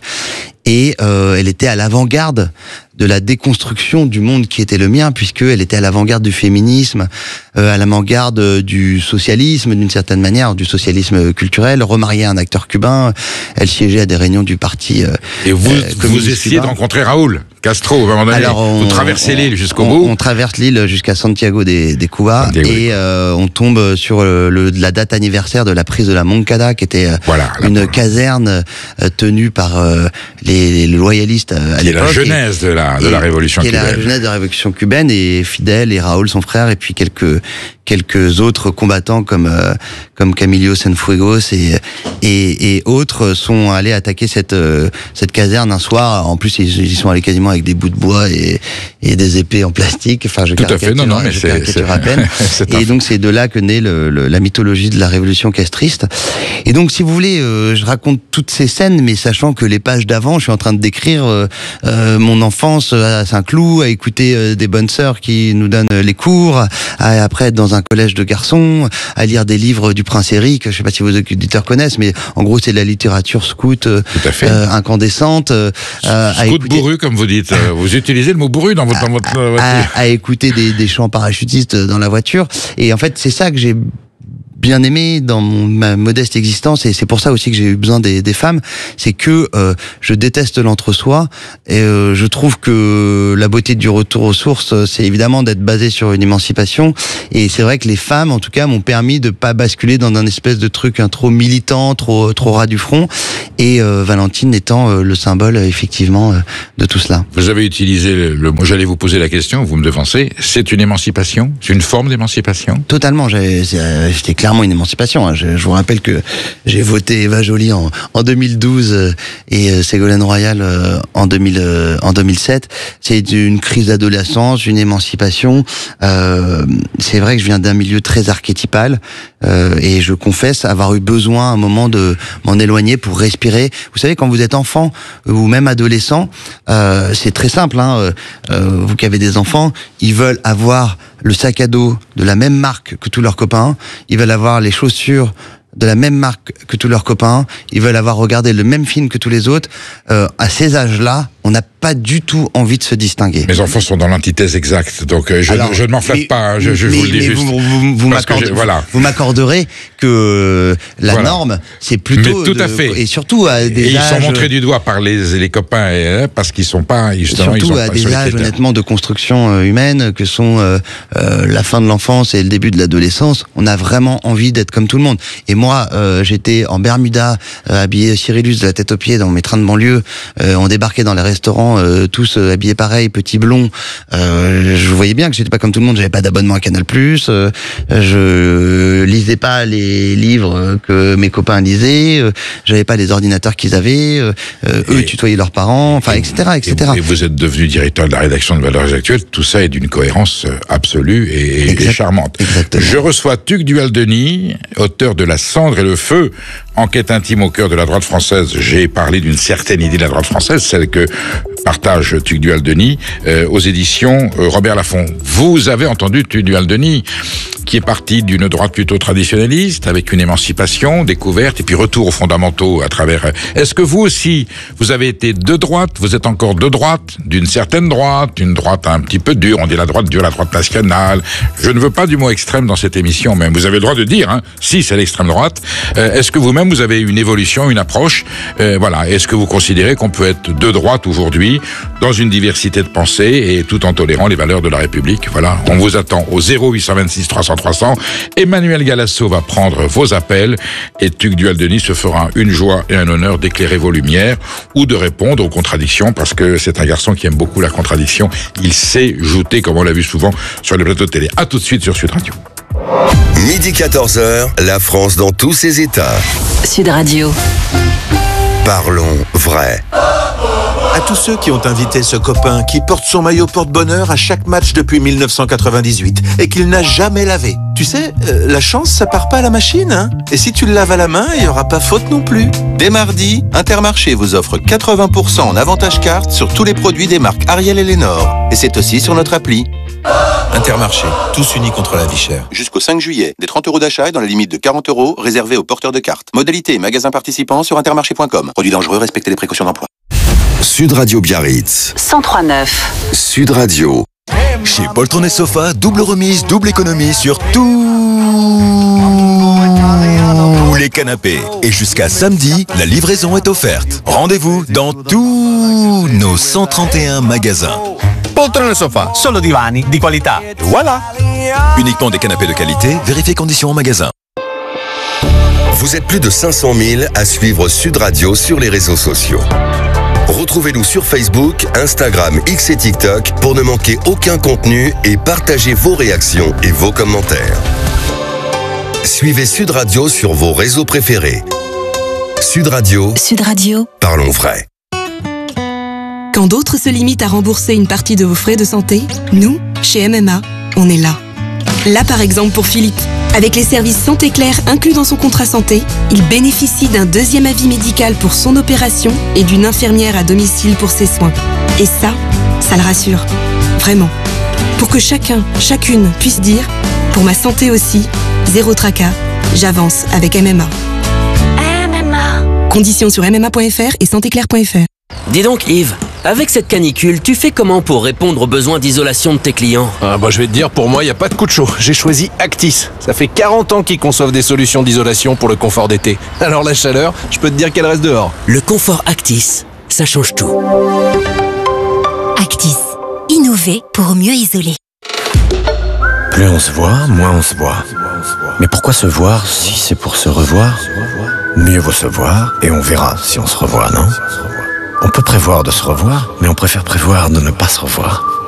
Et euh, elle était à l'avant-garde de la déconstruction du monde qui était le mien, puisqu'elle était à l'avant-garde du féminisme, euh, à l'avant-garde du socialisme d'une certaine manière, du socialisme culturel, remariée à un acteur cubain. Elle siégeait à des réunions du parti. Euh,
Et vous, euh, vous essayez de rencontrer Raoul Castro, à un moment donné. Alors on, vous traversez l'île jusqu'au
on,
bout.
On traverse l'île jusqu'à Santiago de, de Cuba et euh, on tombe sur le, le, la date anniversaire de la prise de la Moncada, qui était euh,
voilà,
une caserne euh, tenue par euh, les, les loyalistes euh, à
qui
l'époque.
Est la genèse
et,
de la de la révolution
qui
cubaine.
Qui est la genèse de la révolution cubaine, et Fidel et Raoul son frère et puis quelques quelques autres combattants comme euh, comme Camilo Cienfuegos et, et et autres sont allés attaquer cette euh, cette caserne un soir. En plus ils y sont allés quasiment avec des bouts de bois et et des épées en plastique. Enfin je
tout à fait non non mais
je
c'est, c'est
à peine. Et donc c'est de là que naît le, le, la mythologie de la révolution castriste. Et donc si vous voulez euh, je raconte toutes ces scènes, mais sachant que les pages d'avant je suis en train de décrire euh, euh, mon enfance à Saint-Cloud, à écouter euh, des bonnes sœurs qui nous donnent les cours, à, à après être dans un collège de garçons, à lire des livres du Prince Éric. Je sais pas si vos auditeurs connaissent, mais en gros c'est de la littérature scout euh, euh, incandescente. Euh,
scout écouter... bourru comme vous dites. Vous utilisez le mot bourru dans votre, dans votre voiture.
À, à écouter des, des chants parachutistes dans la voiture. Et en fait c'est ça que j'ai bien aimé dans mon, ma modeste existence, et c'est pour ça aussi que j'ai eu besoin des, des femmes, c'est que euh, je déteste l'entre-soi, et euh, je trouve que la beauté du retour aux sources, c'est évidemment d'être basé sur une émancipation, et c'est vrai que les femmes, en tout cas, m'ont permis de pas basculer dans un espèce de truc un trop militant, trop trop ras du front, et euh, Valentine étant euh, le symbole euh, effectivement euh, de tout cela.
Vous avez utilisé le, le mot, j'allais vous poser la question, vous me devancez, c'est une émancipation? C'est une forme d'émancipation?
Totalement, j'étais clairement une émancipation. Hein. Je, je vous rappelle que j'ai voté Eva Joly en, en deux mille douze euh, et euh, Ségolène Royal euh, en, deux mille, euh, en deux mille sept. C'est une crise d'adolescence, une émancipation. Euh, c'est vrai que je viens d'un milieu très archétypal euh, et je confesse avoir eu besoin à un moment de m'en éloigner pour respirer. Vous savez, quand vous êtes enfant ou même adolescent, euh, c'est très simple. Hein, euh, vous qui avez des enfants, ils veulent avoir le sac à dos de la même marque que tous leurs copains, ils veulent avoir les chaussures de la même marque que tous leurs copains, ils veulent avoir regardé le même film que tous les autres. Euh, à ces âges-là, on n'a pas du tout envie de se distinguer.
Mes enfants sont dans l'antithèse exacte, donc euh, je,
Alors,
je ne m'en flatte
mais,
pas, hein, je, je
mais,
vous le dis juste.
Vous, vous, vous m'accorderez voilà. que la voilà. norme, c'est plutôt...
Mais tout à
de,
fait.
Et surtout à des
et
âges...
ils sont montrés du doigt par les, les copains, et, hein, parce qu'ils sont pas... Justement,
surtout
ils sont
à
pas
des âges, honnêtement, de construction euh, humaine, que sont euh, euh, la fin de l'enfance et le début de l'adolescence. On a vraiment envie d'être comme tout le monde. Et moi, euh, j'étais en Bermuda, euh, habillé Cyrillus de la tête aux pieds dans mes trains de banlieue. Euh, on débarquait dans les restaurants... Euh, tous euh, habillés pareil, petits blonds. Euh, je voyais bien que j'étais pas comme tout le monde. J'avais pas d'abonnement à Canal+. Euh, je lisais pas les livres que mes copains lisaient. Euh, j'avais pas les ordinateurs qu'ils avaient. Euh, eux tutoyaient leurs parents. Enfin, et cetera, et cetera.
Et vous, et vous êtes devenu directeur de la rédaction de Valeurs Actuelles. Tout ça est d'une cohérence absolue et, exact, et charmante.
Exactement.
Je reçois Tuc Duhaldenis, auteur de La Cendre et le Feu, enquête intime au cœur de la droite française. J'ai parlé d'une certaine idée de la droite française, celle que partage Tuc Duhaldenis, euh, aux éditions euh, Robert Laffont. Vous avez entendu Tuc Duhaldenis, qui est parti d'une droite plutôt traditionnaliste, avec une émancipation, découverte, et puis retour aux fondamentaux à travers... Est-ce que vous aussi, vous avez été de droite, vous êtes encore de droite, d'une certaine droite, une droite un petit peu dure, on dit la droite dure, la droite nationale. Je ne veux pas du mot extrême dans cette émission, même. Vous avez le droit de dire, hein, si c'est l'extrême droite. Euh, est-ce que vous-même, vous avez une évolution, une approche euh, voilà. Est-ce que vous considérez qu'on peut être de droite aujourd'hui, dans une diversité de pensée, et tout en tolérant les valeurs de la République? Voilà, on vous attend au zéro huit cent vingt-six trois cents trois cents. Emmanuel Galasso va prendre vos appels, et Tuc Duhaldenis se fera une joie et un honneur d'éclairer vos lumières, ou de répondre aux contradictions, parce que c'est un garçon qui aime beaucoup la contradiction. Il sait jouter, comme on l'a vu souvent sur les plateaux de télé. À tout de suite sur Sud Radio.
Midi quatorze heures, la France dans tous ses états.
Sud Radio.
Parlons vrai.
À tous ceux qui ont invité ce copain qui porte son maillot porte-bonheur à chaque match depuis mille neuf cent quatre-vingt-dix-huit et qu'il n'a jamais lavé. Tu sais, euh, la chance, ça part pas à la machine, hein. Et si tu le laves à la main, il n'y aura pas faute non plus. Dès mardi, Intermarché vous offre quatre-vingts pour cent en avantage carte sur tous les produits des marques Ariel et Lénore. Et c'est aussi sur notre appli. Intermarché, tous unis contre la vie chère.
Jusqu'au cinq juillet, des trente euros d'achat et dans la limite de quarante euros réservés aux porteurs de cartes. Modalité et magasins participants sur intermarché point com. Produits dangereux, respectez les précautions d'emploi.
Sud Radio Biarritz.
cent trois neuf.
Sud Radio.
Chez Poltron et Sofa, double remise, double économie sur tous les canapés. Et jusqu'à samedi, la livraison est offerte. Rendez-vous dans tous nos cent trente et un magasins.
Poltron e Sofa, solo divani di qualità. Voilà.
Uniquement des canapés de qualité, vérifiez conditions en magasin.
Vous êtes plus de cinq cent mille à suivre Sud Radio sur les réseaux sociaux. Retrouvez-nous sur Facebook, Instagram, X et TikTok pour ne manquer aucun contenu et partagez vos réactions et vos commentaires. Suivez Sud Radio sur vos réseaux préférés. Sud Radio.
Sud Radio.
Parlons vrai.
Quand d'autres se limitent à rembourser une partie de vos frais de santé, nous, chez M M A, on est là. Là par exemple pour Philippe. Avec les services Santé Claire inclus dans son contrat santé, il bénéficie d'un deuxième avis médical pour son opération et d'une infirmière à domicile pour ses soins. Et ça, ça le rassure. Vraiment. Pour que chacun, chacune puisse dire « Pour ma santé aussi, zéro tracas, j'avance avec M M A ». M M A. Conditions sur m m a point f r et santé claire point f r.
Dis donc Yves, avec cette canicule, tu fais comment pour répondre aux besoins d'isolation de tes clients?
Ah bah je vais te dire, pour moi, il n'y a pas de coup de chaud. J'ai choisi Actis. Ça fait quarante ans qu'ils conçoivent des solutions d'isolation pour le confort d'été. Alors la chaleur, je peux te dire qu'elle reste dehors.
Le confort Actis, ça change tout.
Actis, innover pour mieux isoler.
Plus on se voit, moins on se voit. Mais pourquoi se voir si c'est pour se revoir?
Mieux vaut se voir et on verra si on se revoit, non ? On peut prévoir de se revoir, mais on préfère prévoir de ne pas se revoir.